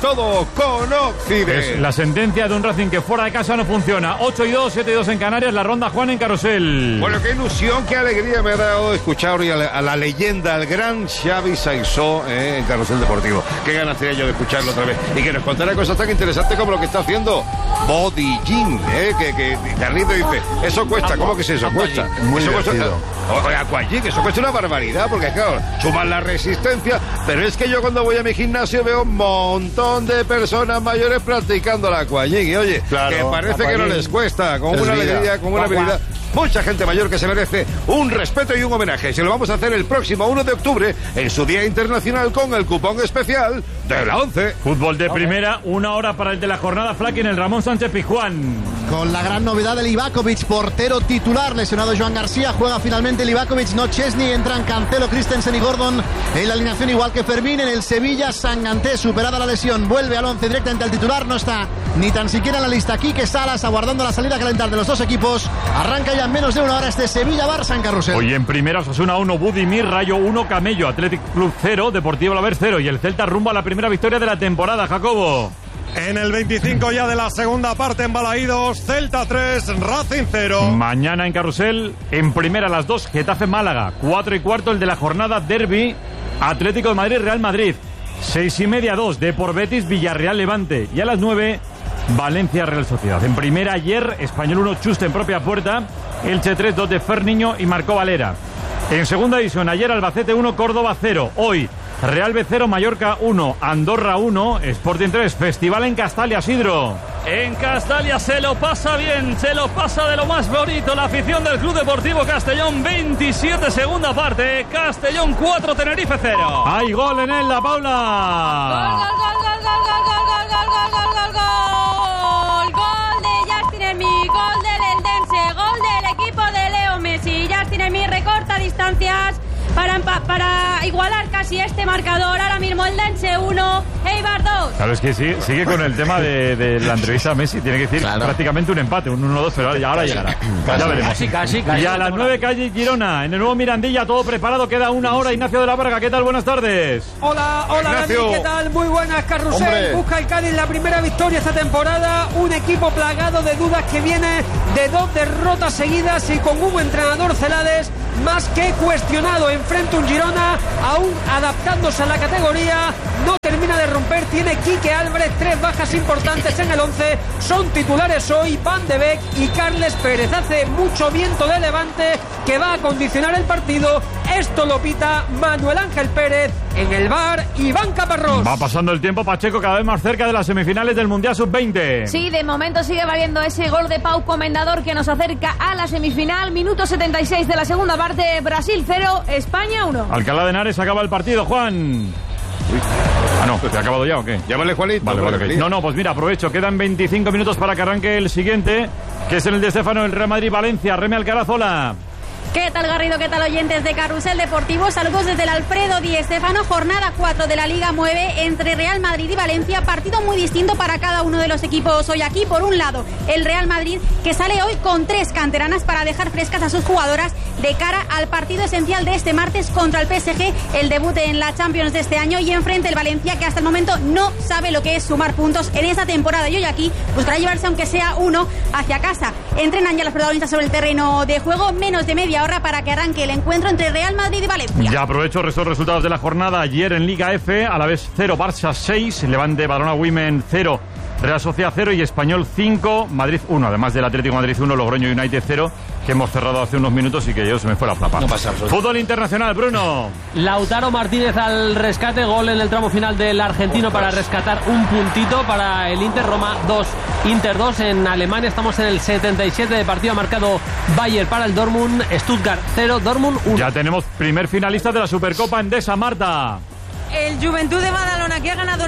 con Occident. Es la sentencia de un Racing que fuera de casa no funciona. 8-2, 7-2 en Canarias, la ronda Juan en Carrusel. Bueno, qué ilusión, qué alegría me ha dado escuchar hoy a la leyenda, al gran Xavi Saissó en Carrusel Deportivo. Qué ganas tenía yo de escucharlo otra vez y que nos contara cosas tan interesantes como lo que está haciendo Body Gym, que Carlito dice, eso cuesta, ¿cómo que es eso? Cuesta. Muy eso divertido. Aquagym, eso cuesta una barbaridad, porque claro, suman la resistencia, pero es que yo cuando voy a mi gimnasio veo un montón de personas mayores practicando la Aquagym y oye, claro, que parece que no les cuesta, con una alegría, con una habilidad. Mucha gente mayor que se merece un respeto y un homenaje. Se lo vamos a hacer el próximo 1 de octubre en su Día Internacional con el cupón especial de la 11. Fútbol de primera, 1 hora para el de la jornada Flaky en el Ramón Sánchez Pizjuán. Con la gran novedad de Livakovic, portero titular, lesionado Joan García, juega finalmente Livakovic, no Chesney, entran Cancelo, Christensen y Gordon en la alineación igual que Fermín. En el Sevilla, Sanganté, superada la lesión, vuelve al 11 directamente al titular, no está ni tan siquiera en la lista Quique Salas, aguardando la salida a calentar de los dos equipos. Arranca ya en menos de 1 hora este Sevilla-Barça en Carrusel. Hoy en primera, Osasuna 1, Budimir, Rayo 1, Camello, Athletic Club 0, Deportivo Alavés 0 y el Celta rumbo a la primera victoria de la temporada, Jacobo. En el 25 ya de la segunda parte en Balaídos, Celta 3, Racing 0. Mañana en Carrusel, en primera a las 2, Getafe-Málaga, 4:15 el de la jornada, Derby, Atlético de Madrid, Real Madrid, 6:30, 2, Depor Betis, Villarreal, Levante y a las 9, Valencia, Real Sociedad. En primera ayer, Español 1, Chuste en propia puerta, Elche 3, 2 de Ferniño y Marcó Valera. En segunda división, ayer Albacete 1, Córdoba 0, hoy Real B 0, Mallorca 1, Andorra 1, Sporting 3, Festival en Castalia, Sidro. En Castalia se lo pasa bien, se lo pasa de lo más bonito la afición del Club Deportivo Castellón. 27 segunda parte, Castellón 4, Tenerife 0. ¡Hay gol en él, la Paula! Gol de Justin Hermí, gol del Eldense, gol del equipo de Leo Messi. Justin Hermí recorta distancias para igualar casi este marcador. Ahora mismo Eldense 1, Eibar 2. Claro, es que sigue con el tema de la entrevista a Messi. Tiene que decir prácticamente un empate, un 1-2, pero ahora llegará. Ya veremos. Casi. Y a las 9, calle Girona, en el nuevo Mirandilla, todo preparado. Queda una hora. Ignacio de la Varga, ¿qué tal? Buenas tardes. Hola, Dani, ¿qué tal? Muy buenas, Carrusel. Hombre. Busca el Cádiz la primera victoria esta temporada. Un equipo plagado de dudas que viene de 2 derrotas seguidas y con un entrenador Celades más que cuestionado. Enfrenta un Girona aún adaptándose a la categoría. No termina de romper. Tiene Quique Álvarez, 3 bajas importantes en el 11. Son titulares hoy Van de Beek y Carles Pérez. Hace mucho viento de levante que va a condicionar el partido. Esto lo pita Manuel Ángel Pérez. En el VAR, Iván Caparrós. Va pasando el tiempo, Pacheco, cada vez más cerca de las semifinales del Mundial Sub-20. Sí, de momento sigue valiendo ese gol de Pau Comendador que nos acerca a la semifinal. Minuto 76 de la segunda parte. Brasil 0, España 1. Alcalá de Henares acaba el partido, Juan. No, ¿se ha acabado ya o qué? Llámale, Juanito. Vale, okay. No, pues mira, aprovecho. Quedan 25 minutos para que arranque el siguiente, que es el de Estefano, el Real Madrid-Valencia. Remy Alcaraz, hola. ¿Qué tal, Garrido? ¿Qué tal, oyentes de Carrusel Deportivo? Saludos desde el Alfredo Di Stéfano, jornada 4 de la Liga 9 entre Real Madrid y Valencia. Partido muy distinto para cada uno de los equipos hoy aquí. Por un lado, el Real Madrid, que sale hoy con 3 canteranas para dejar frescas a sus jugadoras de cara al partido esencial de este martes contra el PSG, el debut en la Champions de este año. Y enfrente el Valencia, que hasta el momento no sabe lo que es sumar puntos en esta temporada. Y hoy aquí buscará llevarse, aunque sea uno, hacia casa. Entrenan ya los protagonistas sobre el terreno de juego. Menos de media hora para que arranque el encuentro entre Real Madrid y Valencia. Ya aprovecho estos resultados de la jornada. Ayer en Liga F, a la vez 0, Barça 6, Levante Badalona Women 0, Real Sociedad 0 y Español 5, Madrid 1, además del Atlético Madrid 1, Logroño United 0, que hemos cerrado hace unos minutos y que yo se me fue la flapa. No pasa absolutamente. Fútbol internacional, Bruno. Lautaro Martínez al rescate, gol en el tramo final del argentino para rescatar un puntito para el Inter. Roma 2, Inter 2. En Alemania estamos en el 77 de partido, ha marcado Bayer para el Dortmund, Stuttgart 0, Dortmund 1. Ya tenemos primer finalista de la Supercopa Endesa, Marta. El Juventud de Badalona, que ha ganado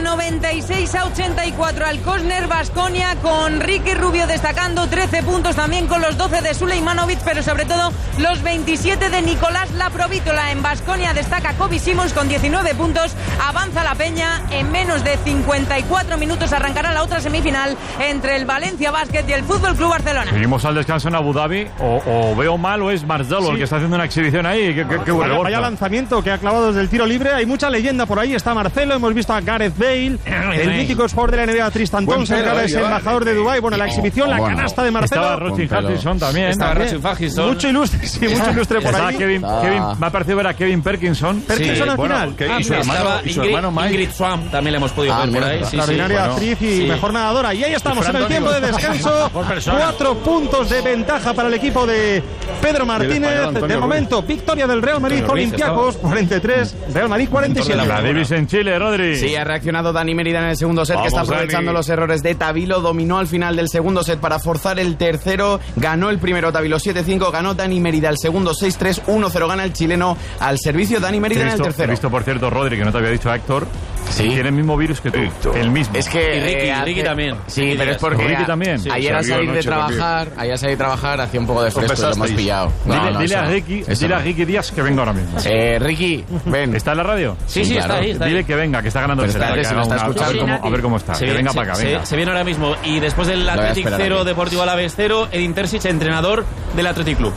96-84 al Kosner Baskonia, con Ricky Rubio destacando 13 puntos, también con los 12 de Sulejmanovic, pero sobre todo los 27 de Nicolás Laprovítola. En Baskonia destaca Kobe Simons con 19 puntos. Avanza la Peña. En menos de 54 minutos arrancará la otra semifinal entre el Valencia Basket y el Fútbol Club Barcelona. Seguimos al descanso en Abu Dhabi. O veo mal o es Marzolo el que está haciendo una exhibición ahí. Vaya lanzamiento que ha clavado desde el tiro libre. Hay mucha leyenda por ahí. Está Marcelo, hemos visto a Gareth Bale, el mítico jugador de la NBA Tristan Thompson, que ahora es el embajador de Dubái. Bueno, la exhibición, la canasta de Marcelo. Estaba Rochin Hutchinson también. Estaba Rochin Hutchinson. Mucho ilustre, sí, mucho ilustre por ahí. Kevin, me ha parecido ver a Kevin Perkinson. Perkinson al final. Y su hermano Mike. Ingrid Swan también le hemos podido ver por ahí. Extraordinaria actriz y mejor nadadora. Y ahí estamos en el tiempo de descanso. 4 puntos de ventaja para el equipo de Pedro Martínez. De momento, victoria del Real Madrid Olympiacos 43, Real Madrid 47. La Davis en Chile, Rodri. Sí, ha reaccionado Dani Mérida en el segundo set, que está aprovechando los errores de Tavilo. Dominó al final del segundo set para forzar el tercero. Ganó el primero Tavilo 7-5. Ganó Dani Mérida el segundo 6-3. 1-0 gana el chileno al servicio Dani Mérida en el tercero. He visto, por cierto, Rodri, que no te había dicho, a Héctor. Sí. Tiene el mismo virus que tú. El mismo. Es que y Ricky también. Sí, pero es porque Ricky también. Ayer al salir de trabajar, hacía un poco de fresco y lo hemos pillado. Dile a Ricky Díaz que venga ahora mismo. Ricky, ven. ¿Está en la radio? Sí, está ahí. Dile que venga, que está ganando el set. A ver cómo está. Que venga para acá, venga. Se viene ahora mismo. Y después del Athletic 0, Deportivo Alavés 0, Edin Terzic, entrenador del Athletic Club.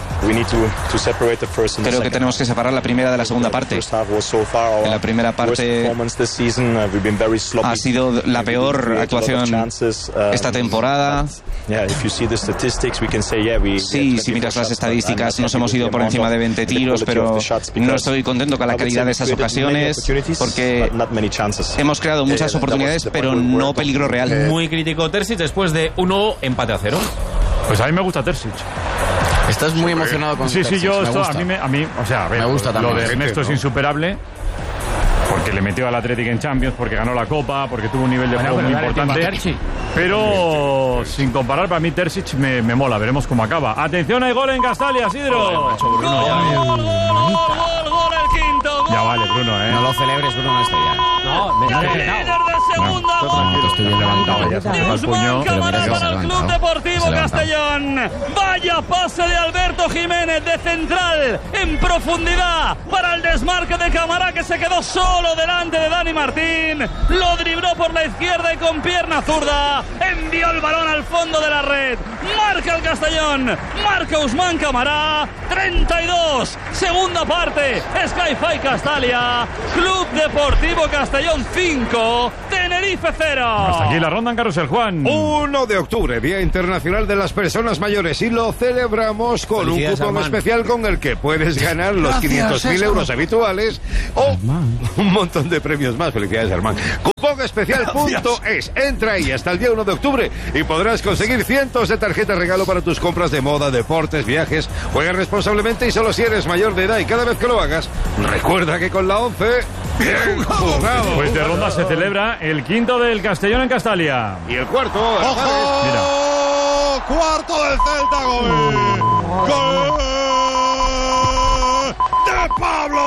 Creo que tenemos que separar la primera de la segunda parte. En la primera parte ha sido la peor actuación esta temporada. Sí, si miras las estadísticas, nos hemos ido por encima de 20 tiros, pero no estoy contento con la calidad de esas ocasiones, porque hemos creado muchas oportunidades, pero no peligro real. Muy crítico Terzic después de 1 empate a 0. Pues a mí me gusta Terzic. Estás muy emocionado con Terzic. Sí, yo esto, a mí, o sea, a ver, me gusta también. Lo de Ernesto es insuperable. porque le metió al Athletic en Champions, porque ganó la Copa, porque tuvo un nivel de juego muy importante. Pero sin comparar, para mí Terzic me mola. Veremos cómo acaba. Atención, hay gol en Castalia, Sidro. Gol, el quinto. Ya vale, Bruno, No lo celebres, Bruno, esto ya. No, líder de segunda. Estoy bien levantado ya. Guzmán Camará para el Club Deportivo Castellón. Vaya pase de Alberto Jiménez de central en profundidad para el desmarque de Camará, que se quedó solo delante de Dani Martín. Lo dribló por la izquierda y con pierna zurda envió el balón al fondo de la red. Marca el Castellón, marca Guzmán Camará. 32, segunda parte. Sky-Fi Castalia, Club Deportivo Castellón 5, Tenerife 0. Hasta aquí la ronda en Carrusel, Juan. 1 de octubre, Día Internacional de las Personas Mayores, y lo celebramos con un cupón especial con el que puedes ganar los 500.000 euros habituales o un montón de premios más. Felicidades, Armán. Cupón especial.es. Entra ahí hasta el día 1 de octubre y podrás conseguir cientos de tarjetas regalo para tus compras de moda, deportes, viajes. Juega responsablemente y solo si eres mayor de edad, y cada vez que lo hagas, recuerda que con la 11, bien jugado. Pues de ronda se celebra el quinto del Castellón en Castalia. Y el cuarto. ¡Ojo! Mira. Cuarto del Celta, gol de Pablo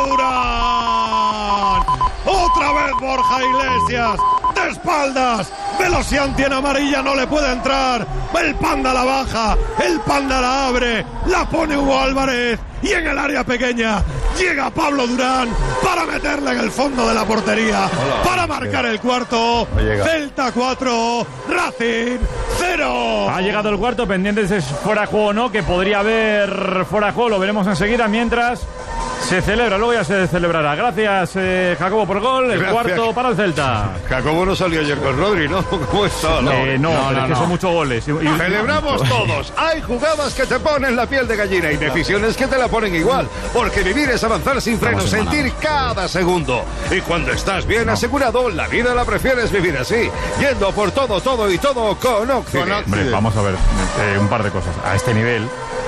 Durán. Otra vez Borja Iglesias, de espaldas. Velocianti en amarilla, no le puede entrar. El Panda la baja, el Panda la abre, la pone Hugo Álvarez, y en el área pequeña llega Pablo Durán para meterla en el fondo de la portería, para marcar el cuarto. Celta 4, Racing 0. Ha llegado el cuarto, pendientes de fuera de juego o no, que podría haber fuera de juego, lo veremos enseguida, mientras se celebra, luego ya se celebrará. Gracias, Jacobo, por el gol. El cuarto para el Celta. Jacobo no salió ayer con Rodri, ¿no? ¿Cómo está? No, es que son muchos goles. Celebramos todos. Hay jugadas que te ponen la piel de gallina y decisiones que te la ponen igual. Porque vivir es avanzar sin freno, sentir cada segundo. Y cuando estás bien asegurado, la vida la prefieres vivir así. Yendo por todo y todo con Occident. Hombre, vamos a ver un par de cosas. A este nivel...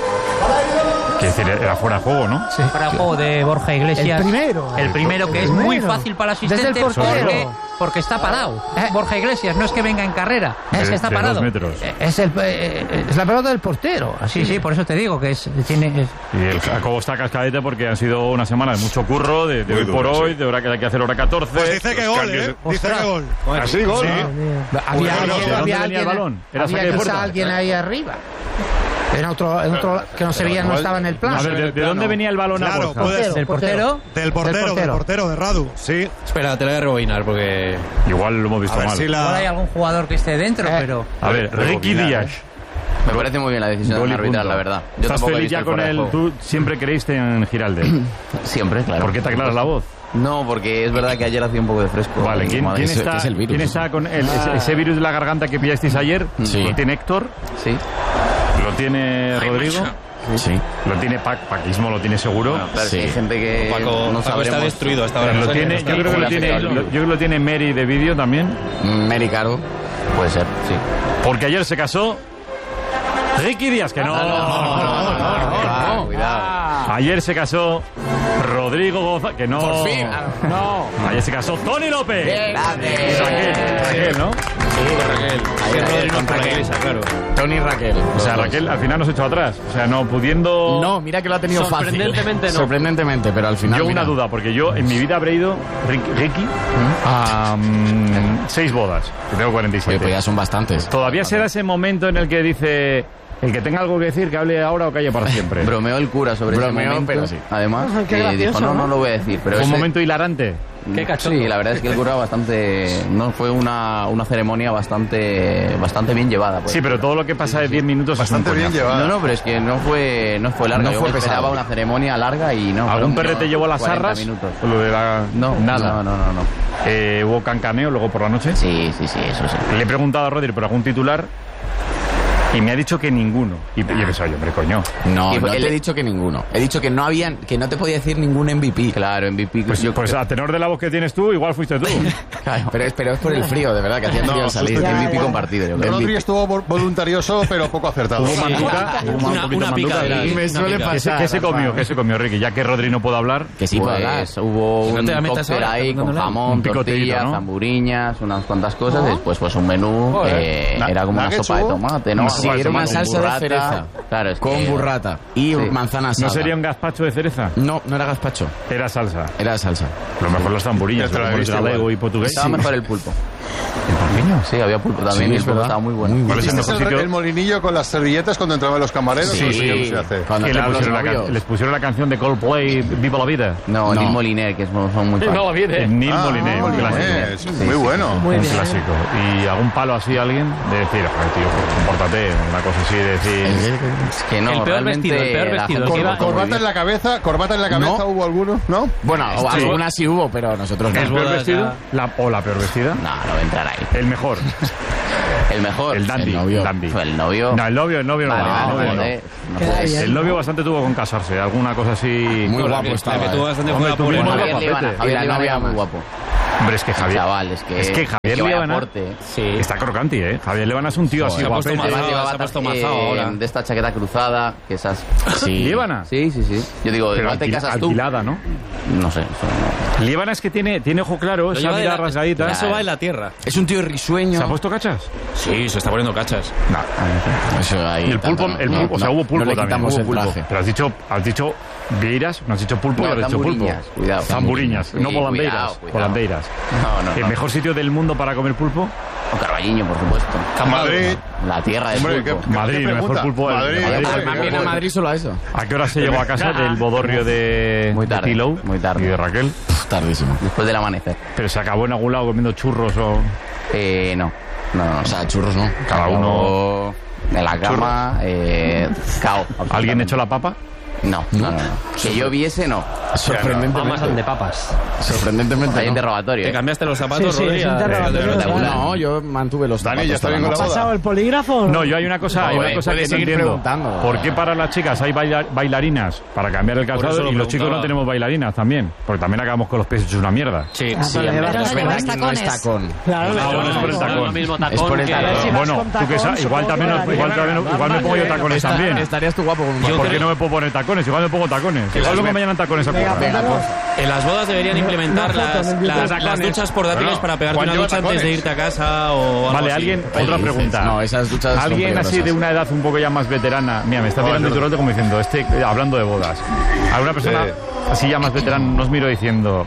Quiero decir, era fuera de juego, ¿no? Sí. Fuera de juego de Borja Iglesias. El primero que es muy fácil para el asistente. Desde el portero. Porque está parado. Borja Iglesias no es que venga en carrera, es que está parado. Es la pelota del portero. Así. Sí, por eso te digo que tiene. Y el Jacobo está cascadete porque han sido una semana de mucho curro, de hoy por hoy, de hora que hay que hacer hora 14. Pues dice que gol, Dice que gol. Bueno, así gol. Sí. Había alguien ahí arriba. En otro que no se veía, no estaba en el plan. A ver, ¿de dónde venía el balón a Borja? ¿Del portero? Del portero, de Radu, sí. Espera, te lo voy a rebobinar porque... Igual lo hemos visto mal. Igual hay algún jugador que esté dentro, pero... A ver, Ricky Díaz. Me parece muy bien la decisión de arbitrar, la verdad. Yo ¿estás feliz ya con él? ¿Tú siempre creíste en Giralde? Siempre, claro. ¿Por qué te aclaras la voz? No, porque es verdad que ayer hacía un poco de fresco. Vale, ¿quién está con ese virus de la garganta que pillasteis ayer? Sí. ¿Lo tiene Héctor? Sí. ¿Lo tiene Rodrigo? Sí. ¿Lo tiene Paquismo? ¿Lo tiene seguro? Bueno, claro, sí. Hay gente que Paco está destruido hasta ahora. Yo creo que lo tiene Mary de vídeo también. Mary Caro, puede ser, sí. Porque ayer se casó Ricky Díaz, que no. Cuidado. Ayer se casó Rodrigo González, que no. Por fin. No. Ayer se casó Tony López. Raquel, ¿no? Raquel, claro. Tony y Raquel. O sea, Raquel al final no se echó atrás. O sea, no pudiendo. No, mira que lo ha tenido fácil. Sorprendentemente, pero al final. Yo una duda, porque yo en mi vida habré ido, Ricky, a 6 bodas. Que tengo 47. Oye, pues ya son bastantes. Todavía será ese momento en el que dice. El que tenga algo que decir, que hable ahora o calle para siempre. Bromeó el cura sobre ese momento, pero sí. Además, dijo, no lo voy a decir. Pero fue un momento hilarante. Qué cachondo. Sí, la verdad es que el cura bastante... No fue una ceremonia bastante bien llevada. Pues. Sí, pero todo lo que pasa de 10 minutos bastante bien llevada. No, pero es que no fue larga. No fue pesada. Una ceremoria larga y no. ¿Algún perrete llevó las arras? Lo de la... Nada. No. ¿Hubo cancaneo luego por la noche? Sí, eso sí. Le he preguntado a Rodri por algún titular. Y me ha dicho que ninguno. Y yo pensaba, hombre, coño. No te he dicho que ninguno. He dicho que no te podía decir ningún MVP. Claro, MVP. Pues a tenor de la voz que tienes tú, igual fuiste tú. Claro, pero es por el frío, de verdad, que hacía frío al salir. MVP compartido. Rodri estuvo voluntarioso, pero poco acertado. Una pica. Me suele pasar. ¿Qué se comió, Ricky? Ya que Rodri no puede hablar. Que sí puede hablar. Hubo un cóctel ahí con jamón, tortillas, ¿no? Zamburiñas, unas cuantas cosas. Después pues un menú, era como una sopa de tomate, ¿no? Sí, era una salsa de cereza. Claro, es con burrata y manzana asada. ¿No sería un gazpacho de cereza? No era gazpacho. Era salsa. Lo mejor las zamburiñas, galego y portugués. Estaba mejor el pulpo. ¿El pulpiño? Sí, había pulpo también, y el pulpo estaba muy bueno. ¿Cuál es el mejor sitio? El molinillo con las servilletas cuando entraban los camareros. Sí. Les pusieron la canción de Coldplay, Viva la Vida. No, Neil Moliner, que son muy Viva la Vida. Neil Moliner, un clásico. Muy bueno. Un clásico. ¿Y algún palo así a alguien? De decir, tío, compórtate, una cosa así, de decir... Es que no, el peor vestido. Corbata en la cabeza, ¿hubo alguno? ¿No? Bueno, algunas sí hubo, pero nosotros no. ¿El peor vestido? ¿O la peor vestida? No voy a entrar ahí. El mejor. El mejor. El dandy. El novio. No, el novio no vale. El novio bastante tuvo con casarse, alguna cosa así. Muy guapo estaba. Que tuvo bastante buena por el Javier Líbana muy guapo. Hombre, es que Javier... Chaval, es que Javier Líbana está crocanti, ¿eh? Javier Líbana es un tío así guapete. Se ha puesto mazao ahora. De esta chaqueta cruzada, que esas... ¿Líbana? Sí. Yo digo, pero igual te casas tú. Alquilada, ¿no? No sé. Líbana es que tiene ojo claro, esa mirada rasgadita. Eso va en la tierra. Es un tío risueño. ¿Se ha puesto cachas? Sí, se está poniendo cachas. No. Eso ahí. Y el pulpo, o sea, hubo pulpo también. Hubo pulpo. Pero has dicho vieiras, no has dicho pulpo, no, has dicho pulpo. Cuidado. Zamburiñas, no volandeiras. Volandeiras. No. ¿El mejor sitio del mundo para comer pulpo? Un Carballiño, por supuesto. Madrid. La tierra del pulpo. Madrid, el mejor pulpo. Madrid. Viene a Madrid solo a eso. ¿A qué hora se llegó a casa del bodorrio de Tilo? Muy tarde. Y de Raquel. Tardísimo. Después del amanecer. ¿Pero se acabó en algún lado comiendo churros o...? No. O sea, churros no. Cada uno... En la cama, cao. ¿Alguien echó la papa? No. Que yo viese, no. Sorprendentemente. de papas. Sorprendentemente. Hay interrogatorio. ¿Te cambiaste los zapatos, Sí, Rodri? No, yo mantuve los zapatos. Dani, ¿ya está bien con la ¿Ha pasado boda? el polígrafo? No, yo hay una cosa que no entiendo. ¿Por qué para las chicas hay bailarinas para cambiar el calzado y los chicos no tenemos bailarinas también? Porque también acabamos con los pies hechos una mierda. Sí. Pero es verdad que no es tacón. Claro, Bueno, es por el tacón. Es por el tacón. Bueno, tú que sabes, igual me pongo yo tacones también. Estarías tú guapo con un ¿Por qué no me puedo poner tacones? Igual me pongo tacones. Igual luego me llaman tacones a currar. En las bodas deberían implementar las duchas portátiles para pegarte una ducha antes de irte a casa o algo Vale, así. alguien, otra pregunta. No, esas duchas son alguien así peligrosas. de una edad un poco ya más veterana. Mira, me está mirando Iturralde como diciendo, hablando de bodas. ¿Alguna persona así ya más veterana nos miro diciendo...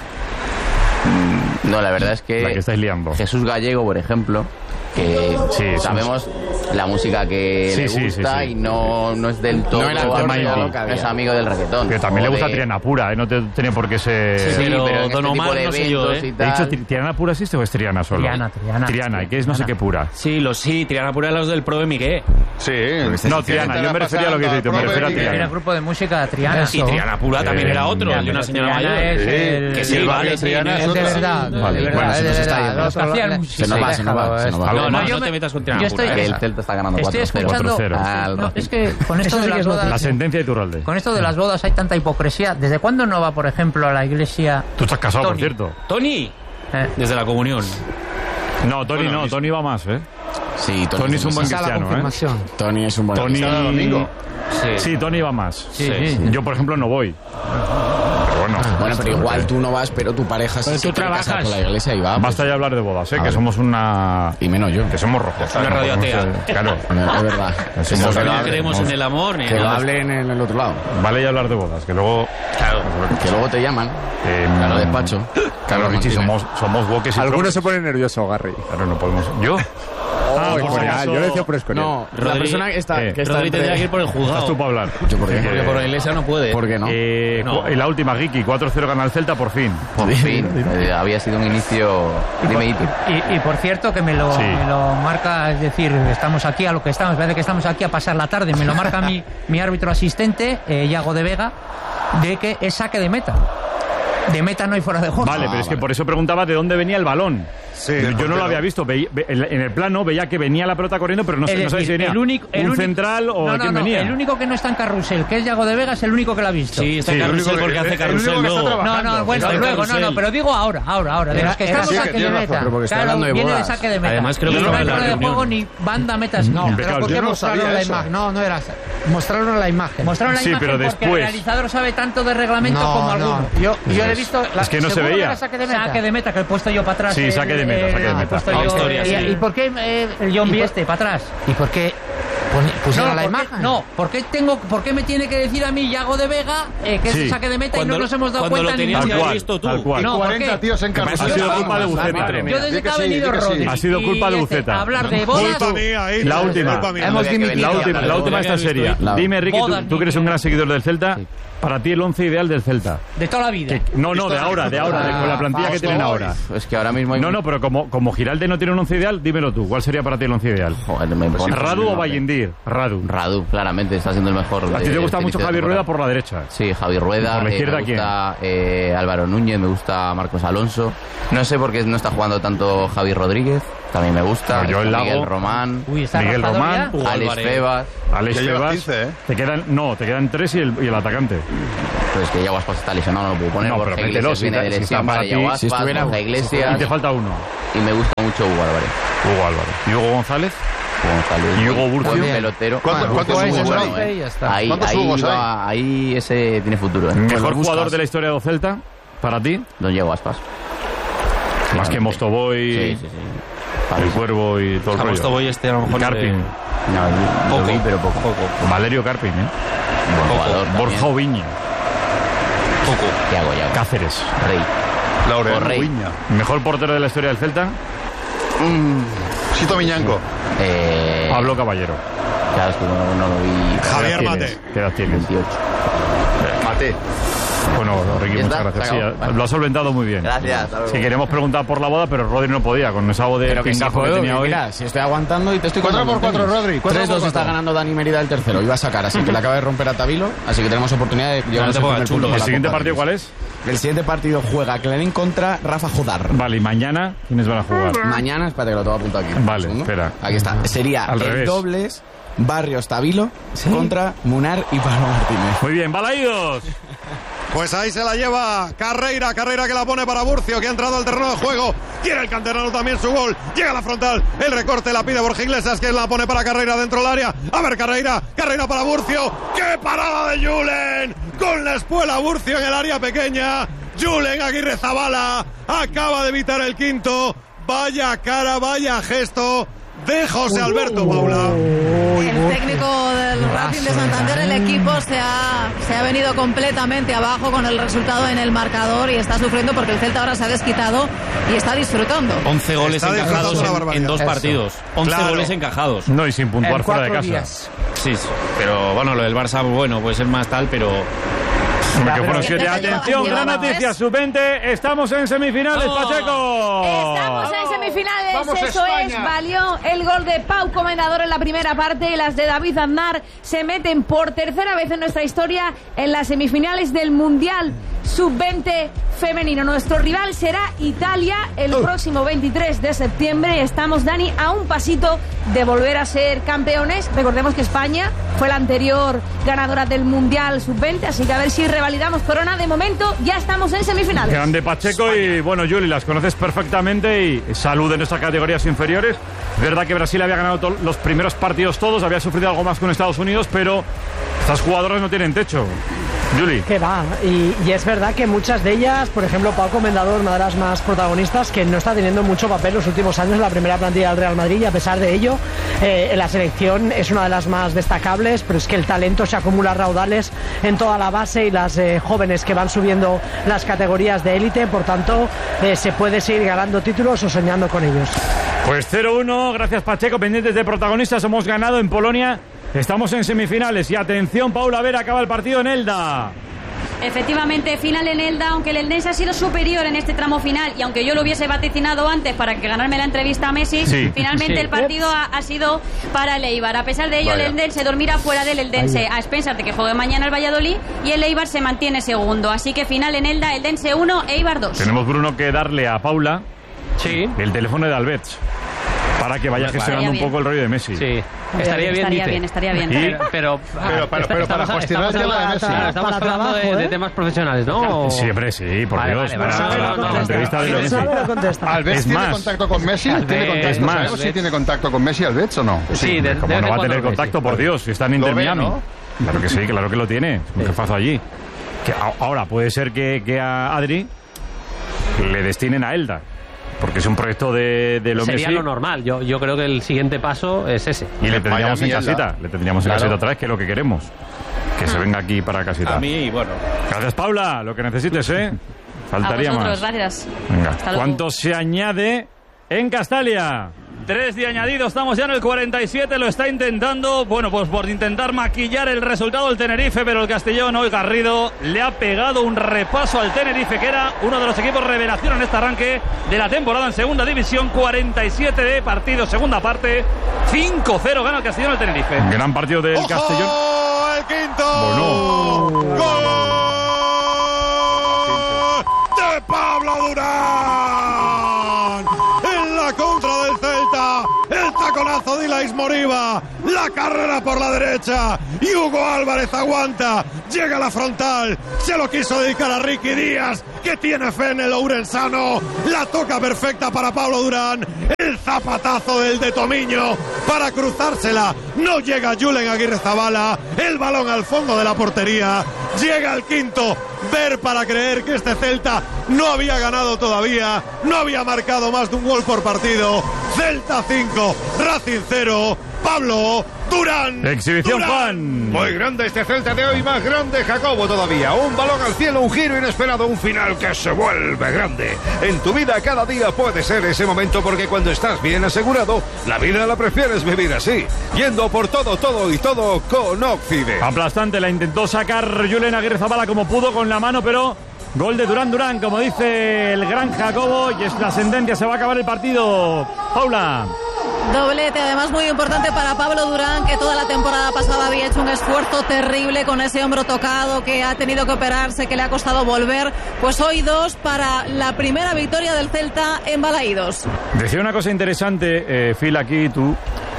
No, la verdad es que... La que estáis liando. Jesús Gallego, por ejemplo, que sabemos la música que le gusta y no es del todo... No es amigo del reggaetón. Que también le gusta Triana Pura, ¿eh? No tiene por qué ser... Sí, pero Don Omar no sé yo, ¿eh? ¿He dicho Triana Pura existe o es Triana solo? Triana, ¿y qué es no sé qué pura? Sí, Triana Pura los del Pro de Miguel. Sí. No, Triana, yo me refería a lo que dices, me refiero a Era Triana. el grupo de música Triana. Y Triana Pura también era otro, el de una señora mayor. Que sí, vale, es de verdad. Bueno, se nos está yendo. Se nos va. No te metas con Triana Pura. Que el Celta está ganando 4-0. Estoy escuchando... No, es que con esto de las bodas... La sentencia de Iturralde. Con esto de las bodas hay tanta hipocresía. ¿Desde cuándo no va, por ejemplo, a la iglesia... Tú estás casado, por cierto. Tony, desde la comunión. No, Tony no, Tony va más, ¿eh? Sí, Tony es un buen cristiano, ¿eh? Tony es un buen cristiano. Domingo. Sí, Tony va más. Sí. Yo, por ejemplo, no voy. Pero bueno, pero igual tú no vas, pero tu pareja sí tú trabajas con la iglesia y va. Basta ya hablar de bodas, que somos una... Y menos yo. Que somos rojos. Una radio atea. Claro. Es verdad. No creemos en el amor ni que en lo nada. hablen en el otro lado. Vale ya hablar de bodas, que luego... Que luego te llaman. A lo despacho. Claro, Richie, somos woques y... Algunos se ponen nerviosos, Garry. Claro, no podemos... ¿Yo? Yo lo decía por Escorial. No, la persona que está... Rodri tendría que ir por el juzgado. Estás tú para hablar. ¿Yo por qué? Porque por la iglesia no puede. ¿Por qué no? Y la última, Giki, 4-0 gana el Celta por fin. Por fin. Había sido un inicio... Y por cierto, que me lo marca, es decir, estamos aquí a lo que estamos, parece que estamos aquí a pasar la tarde, me lo marca mi árbitro asistente, Iago de Vega, de que es saque de meta. De meta no hay fuera de juego. Vale, pero es que por eso preguntaba de dónde venía el balón. Yo no lo había visto. En el plano veía que venía la pelota corriendo, pero no sabía si venía un central o quién venía. El único que no está en carrusel, que es Yago de Vega, es el único que lo ha visto. Sí, está en carrusel porque hace carrusel luego. No, pero digo ahora. De los que estamos saque de meta. Claro, viene de saque de meta. Además, creo que no hay fuera de juego ni banda metas. No, pero ¿por qué mostraron la imagen? No era. Mostraron la imagen. Mostraron la imagen pero porque después... el realizador sabe tanto de reglamento como alguno. Yo he visto... Es que no se veía. Saque de meta, que he puesto yo para atrás. Sí, saque de meta. ¿Y por qué el John Bieste para atrás? ¿Y por qué pusieron la imagen? No, ¿por qué me tiene que decir a mí Yago de Vega que es el saque de meta y no nos hemos dado cuenta ni nada? Cuando lo tenías visto tú. Tal cual. No, 40 tíos en carrusel. Ha sido culpa de Buceta. Yo desde que ha venido Rodri. Ha sido culpa de Buceta. Hablar de bodas... La última. La última está seria. Dime, Ricky, tú que eres un gran seguidor del Celta, para ti el 11 ideal del Celta. De toda la vida. No, de ahora, con la plantilla que tienen ahora. Es que ahora mismo hay... No, pero como Giralde no tiene un 11 ideal, dímelo tú. ¿Cuál sería para ti el 11 ideal? Joder, me pone ¿Radu o Vallendir? Radu, claramente, está siendo el mejor. ¿A ti te gusta mucho Javi Rueda por la derecha? Sí, Javi Rueda. ¿Por la izquierda me gusta Álvaro Núñez, me gusta Marcos Alonso. No sé por qué no está jugando tanto Javi Rodríguez. También me gusta. Miguel Román. Miguel Román. Alex Febas. Te quedan 3 y el atacante. Pues que Yago Aspas está lesionado, no lo puedo poner. No, pero mételo, si Borja Iglesias. Y te falta uno. Y me gusta mucho Hugo Álvarez. ¿Y Hugo González? ¿Y Hugo Burcio? Pelotero. ¿Cuántos Hugos hay? Ahí ese tiene futuro. ¿Mejor jugador de la historia de Celta para ti? Don Yago Aspas. Más que Mostovoy. Sí. El Cuervo y todo el rollo. Mostovoy a lo mejor... Carpin. Poco. Valerio Carpin, Buen jugador. Borja Oviña. Poco. Yago. Cáceres. Rey. Laureano Ubiña. ¿Mejor portero de la historia del Celta? Sito Miñanco. Pablo Caballero. Claro, es que no lo vi. Javier Mate. ¿Qué edad tienes? 28. Mate. Bueno, Ricky, muchas gracias. Sí, lo has solventado muy bien. Gracias. Si queremos preguntar por la boda, pero Rodri no podía, con esa voz de pingajo que tenía hoy. Mira, si estoy aguantando y te estoy 4x4, Rodri. 3-2 está ganando Dani Mérida el tercero. Iba a sacar, así que le acaba de romper a Tavilo. Así que tenemos oportunidad de llevarnos el primer punto. ¿El siguiente partido cuál es? El siguiente partido juega Clarín contra Rafa Jodar. Vale, ¿y mañana quiénes van a jugar? Mañana, espérate que lo tengo apuntado aquí. Vale, espera. Aquí está. Sería el dobles Barrios Tavilo contra Munar y Pablo Martínez. Muy bien, balaídos. Pues ahí se la lleva Carreira que la pone para Burcio, que ha entrado al terreno de juego. Quiere el canterano también su gol. Llega a la frontal, el recorte la pide Borja Iglesias, que la pone para Carreira dentro del área. A ver, Carreira para Burcio. ¡Qué parada de Julen! Con la espuela Burcio en el área pequeña. Julen Aguirre Zabala acaba de evitar el quinto. Vaya cara, vaya gesto de José Alberto Paula. El técnico del Racing de Santander, el equipo se ha venido completamente abajo con el resultado en el marcador y está sufriendo porque el Celta ahora se ha desquitado y está disfrutando. 11 goles encajados en 2 partidos. 11 goles encajados. No, y sin puntuar fuera de casa. Sí, pero bueno, lo del Barça, bueno, puede ser más tal, pero... Atención, gran noticia, sub-20, estamos en semifinales, Pacheco. Estamos en semifinales, vamos, eso España. Es, valió el gol de Pau Comendador en la primera parte y las de David Aznar se meten por tercera vez en nuestra historia en las semifinales del Mundial sub-20 femenino. Nuestro rival será Italia el próximo 23 de septiembre. Estamos, Dani, a un pasito de volver a ser campeones. Recordemos que España fue la anterior ganadora del Mundial sub-20, así que a ver si revalidamos corona. De momento ya estamos en semifinales. Grande Pacheco. España. Y bueno, Juli, las conoces perfectamente y salud en nuestras categorías inferiores. Es verdad que Brasil había ganado los primeros partidos todos, había sufrido algo más con Estados Unidos, pero estas jugadoras no tienen techo. Juli. Que va, y es verdad que muchas de ellas, por ejemplo, Pau Comendador, una de las más protagonistas, que no está teniendo mucho papel los últimos años en la primera plantilla del Real Madrid, y a pesar de ello, en la selección es una de las más destacables, pero es que el talento se acumula a raudales en toda la base y las jóvenes que van subiendo las categorías de élite, por tanto, se puede seguir ganando títulos o soñando con ellos. Pues 0-1, gracias Pacheco, pendientes de protagonistas, hemos ganado en Polonia. Estamos en semifinales y atención, Paula Vera, acaba el partido en Elda. Efectivamente, final en Elda, aunque el Eldense ha sido superior en este tramo final y aunque yo lo hubiese vaticinado antes para que ganarme la entrevista a Messi, finalmente el partido ha sido para el Eibar. A pesar de ello, el Eldense dormirá fuera del Eldense a expensas de que juegue mañana el Valladolid y el Eibar se mantiene segundo. Así que final en Elda, Eldense 1, Eibar 2. Tenemos, Bruno, que darle a Paula Sí. El teléfono de Alberts. Para que vaya gestionando un poco el rollo de Messi. Sí. Estaría bien. Estaría bien. Pero para gestionar el tema de Messi. Estamos hablando de temas profesionales, ¿no? Siempre sí, por Dios. La entrevista de Messi. ¿Alberts tiene contacto con Messi? Es más. ¿Sabemos si tiene contacto con Messi Alberts o no? Sí, ¿cómo no va a tener contacto, por Dios? Si está en Inter Miami. Claro que sí, claro que lo tiene. ¿Qué fazo allí? Ahora, puede ser que a Adri le destinen a Elda. Porque es un proyecto de lo Sería Messi. lo normal. Yo creo que el siguiente paso es ese. Y le tendríamos en casita. Le tendríamos en casita otra vez, que es lo que queremos. Que se venga aquí para casita. A mí, bueno. Gracias, Paula. Lo que necesites, ¿eh? Faltaría a vosotros, más. Gracias. Venga. ¿Cuánto se añade en Castalia? 3 de añadido, estamos ya en el 47, lo está intentando, bueno, pues por intentar maquillar el resultado del Tenerife, pero el Castellón hoy Garrido le ha pegado un repaso al Tenerife, que era uno de los equipos revelación en este arranque de la temporada en segunda división. 47 de partido, segunda parte, 5-0 gana el Castellón al Tenerife. Gran partido del Castellón. El quinto. Bueno. ¡Gol de Pablo Durán! En la contra del Celta, el taconazo de Ilais Moriba, la carrera por la derecha y Hugo Álvarez aguanta, llega a la frontal, se lo quiso dedicar a Ricky Díaz, que tiene fe en el ourensano, la toca perfecta para Pablo Durán, el zapatazo del de Tomiño para cruzársela, no llega Julen Aguirrezabala, el balón al fondo de la portería, llega el quinto, ver para creer que este Celta no había ganado todavía, no había marcado más de un gol por partido. Celta 5, Racing 0, Pablo Durán. Exhibición Durán. Juan. Muy grande este Celta de hoy, más grande Jacobo todavía. Un balón al cielo, un giro inesperado, un final que se vuelve grande. En tu vida cada día puede ser ese momento, porque cuando estás bien asegurado, la vida la prefieres vivir así. Yendo por todo y todo con Occident. Aplastante, la intentó sacar Julen Aguirrezabala como pudo con la mano, pero gol de Durán, como dice el gran Jacobo, y es la sentencia, se va a acabar el partido. Paula. Doblete, además muy importante para Pablo Durán, que toda la temporada pasada había hecho un esfuerzo terrible con ese hombro tocado, que ha tenido que operarse, que le ha costado volver. Pues hoy 2 para la primera victoria del Celta en Balaídos. Decía una cosa interesante, Phil, aquí tú,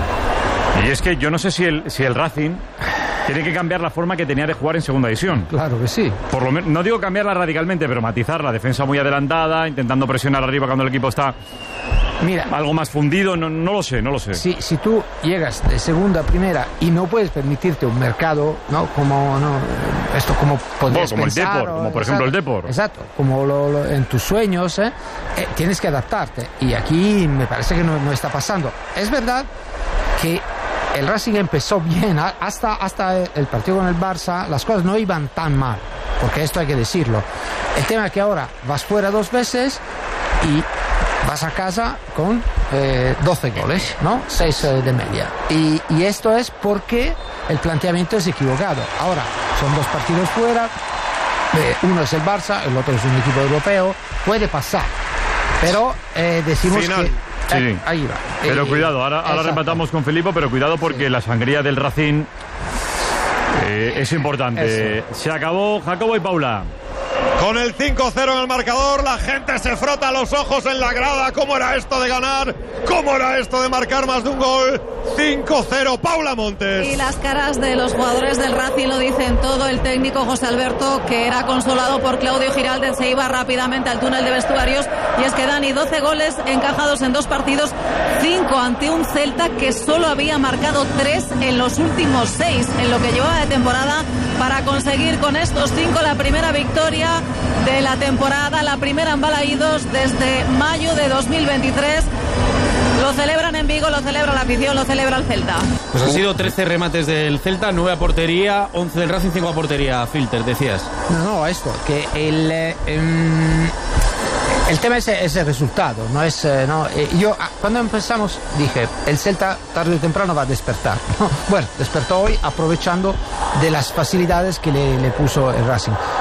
y es que yo no sé si el Racing tiene que cambiar la forma que tenía de jugar en segunda división. Claro que sí. Por lo menos, no digo cambiarla radicalmente, pero matizar la defensa muy adelantada, intentando presionar arriba cuando el equipo está algo más fundido, no lo sé. Si tú llegas de segunda a primera y no puedes permitirte un mercado, ¿no? Como podrías pensar, el Depor, como por ejemplo el Depor. Exacto, como en tus sueños, tienes que adaptarte. Y aquí me parece que no está pasando. Es verdad que el Racing empezó bien, hasta el partido con el Barça, las cosas no iban tan mal, porque esto hay que decirlo. El tema es que ahora vas fuera 2 veces y vas a casa con 12 goles, ¿no? 6 de media. Y esto es porque el planteamiento es equivocado. Ahora, son 2 partidos fuera, uno es el Barça, el otro es un equipo europeo, puede pasar, pero decimos Final. que... Sí. Ahí va. Pero cuidado, ahora rematamos con Filipo, pero cuidado porque la sangría del Racing es importante. Eso. Se acabó, Jacobo y Paula. Con el 5-0 en el marcador, la gente se frota los ojos en la grada. ¿Cómo era esto de ganar? ¿Cómo era esto de marcar más de un gol? 5-0, Paula Montes. Y las caras de los jugadores del Racing lo dicen todo. El técnico José Alberto, que era consolado por Claudio Giraldez, se iba rápidamente al túnel de vestuarios. Y es que Dani, 12 goles encajados en 2 partidos, 5 ante un Celta que solo había marcado 3 en los últimos 6 en lo que llevaba de temporada, para conseguir con estos 5 la primera victoria de la temporada, la primera en Balaídos desde mayo de 2023. Lo celebran en Vigo, lo celebra la afición, lo celebra el Celta. Pues han sido 13 remates del Celta, 9 a portería, 11 del Racing, 5 a portería. Filter, decías. No, esto, que el tema es el resultado, no es... yo cuando empezamos dije, el Celta tarde o temprano va a despertar. Bueno, despertó hoy aprovechando de las facilidades que le puso el Racing.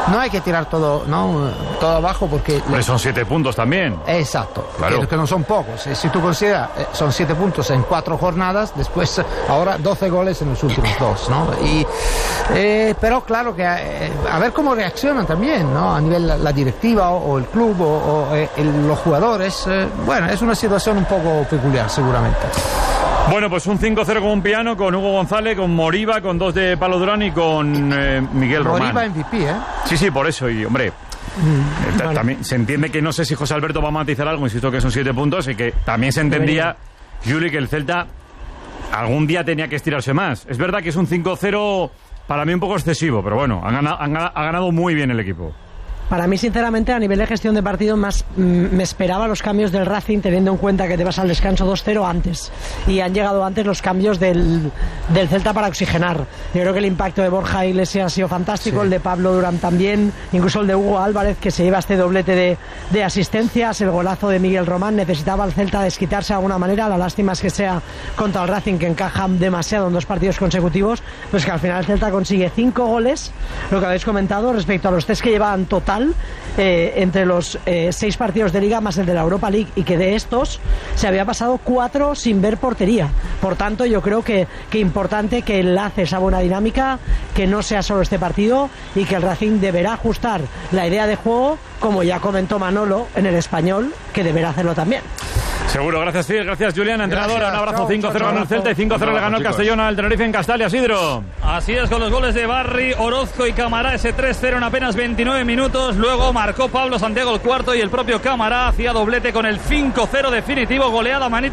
no hay que tirar todo, ¿no? Todo abajo porque... son 7 puntos también. Exacto, claro. que no son pocos. Si tú consideras, son 7 puntos en 4 jornadas, después ahora 12 goles en los últimos 2, ¿no? Pero claro que a ver cómo reaccionan también, ¿no? A nivel la directiva o el club o los jugadores. Bueno, es una situación un poco peculiar seguramente. Bueno, pues un 5-0 con un piano, con Hugo González, con Moriba, con 2 de Pablo Durán y con Miguel Román. Moriba MVP, ¿eh? Sí, por eso. Y, hombre, también se entiende que no sé si José Alberto va a matizar algo, insisto que son 7 puntos, y que también se entendía, Juli, que el Celta algún día tenía que estirarse más. Es verdad que es un 5-0 para mí un poco excesivo, pero bueno, ha ganado muy bien el equipo. Para mí, sinceramente, a nivel de gestión de partido, más me esperaba los cambios del Racing, teniendo en cuenta que te vas al descanso 2-0 antes. Y han llegado antes los cambios del Celta para oxigenar. Yo creo que el impacto de Borja Iglesias ha sido fantástico, el de Pablo Durán también, incluso el de Hugo Álvarez, que se lleva este doblete de asistencias, el golazo de Miguel Román. Necesitaba el Celta desquitarse de alguna manera. La lástima es que sea contra el Racing, que encaja demasiado en 2 partidos consecutivos, pues que al final el Celta consigue 5 goles, lo que habéis comentado, respecto a los 3 que llevaban total entre los 6 partidos de Liga más el de la Europa League, y que de estos se había pasado 4 sin ver portería. Por tanto, yo creo que importante que enlace esa buena dinámica, que no sea solo este partido, y que el Racing deberá ajustar la idea de juego, como ya comentó Manolo en el Español, que deberá hacerlo también. Seguro, gracias Fidel, gracias Julián, entrenador. Un abrazo. 5-0 ganó el Celta y 5-0 le ganó el Castellón al Tenerife en Castalia, Sidro. Así es, con los goles de Barry, Orozco y Camará, ese 3-0 en apenas 29 minutos. Luego marcó Pablo Santiago el cuarto y el propio Camará hacía doblete con el 5-0 definitivo, goleada magnífica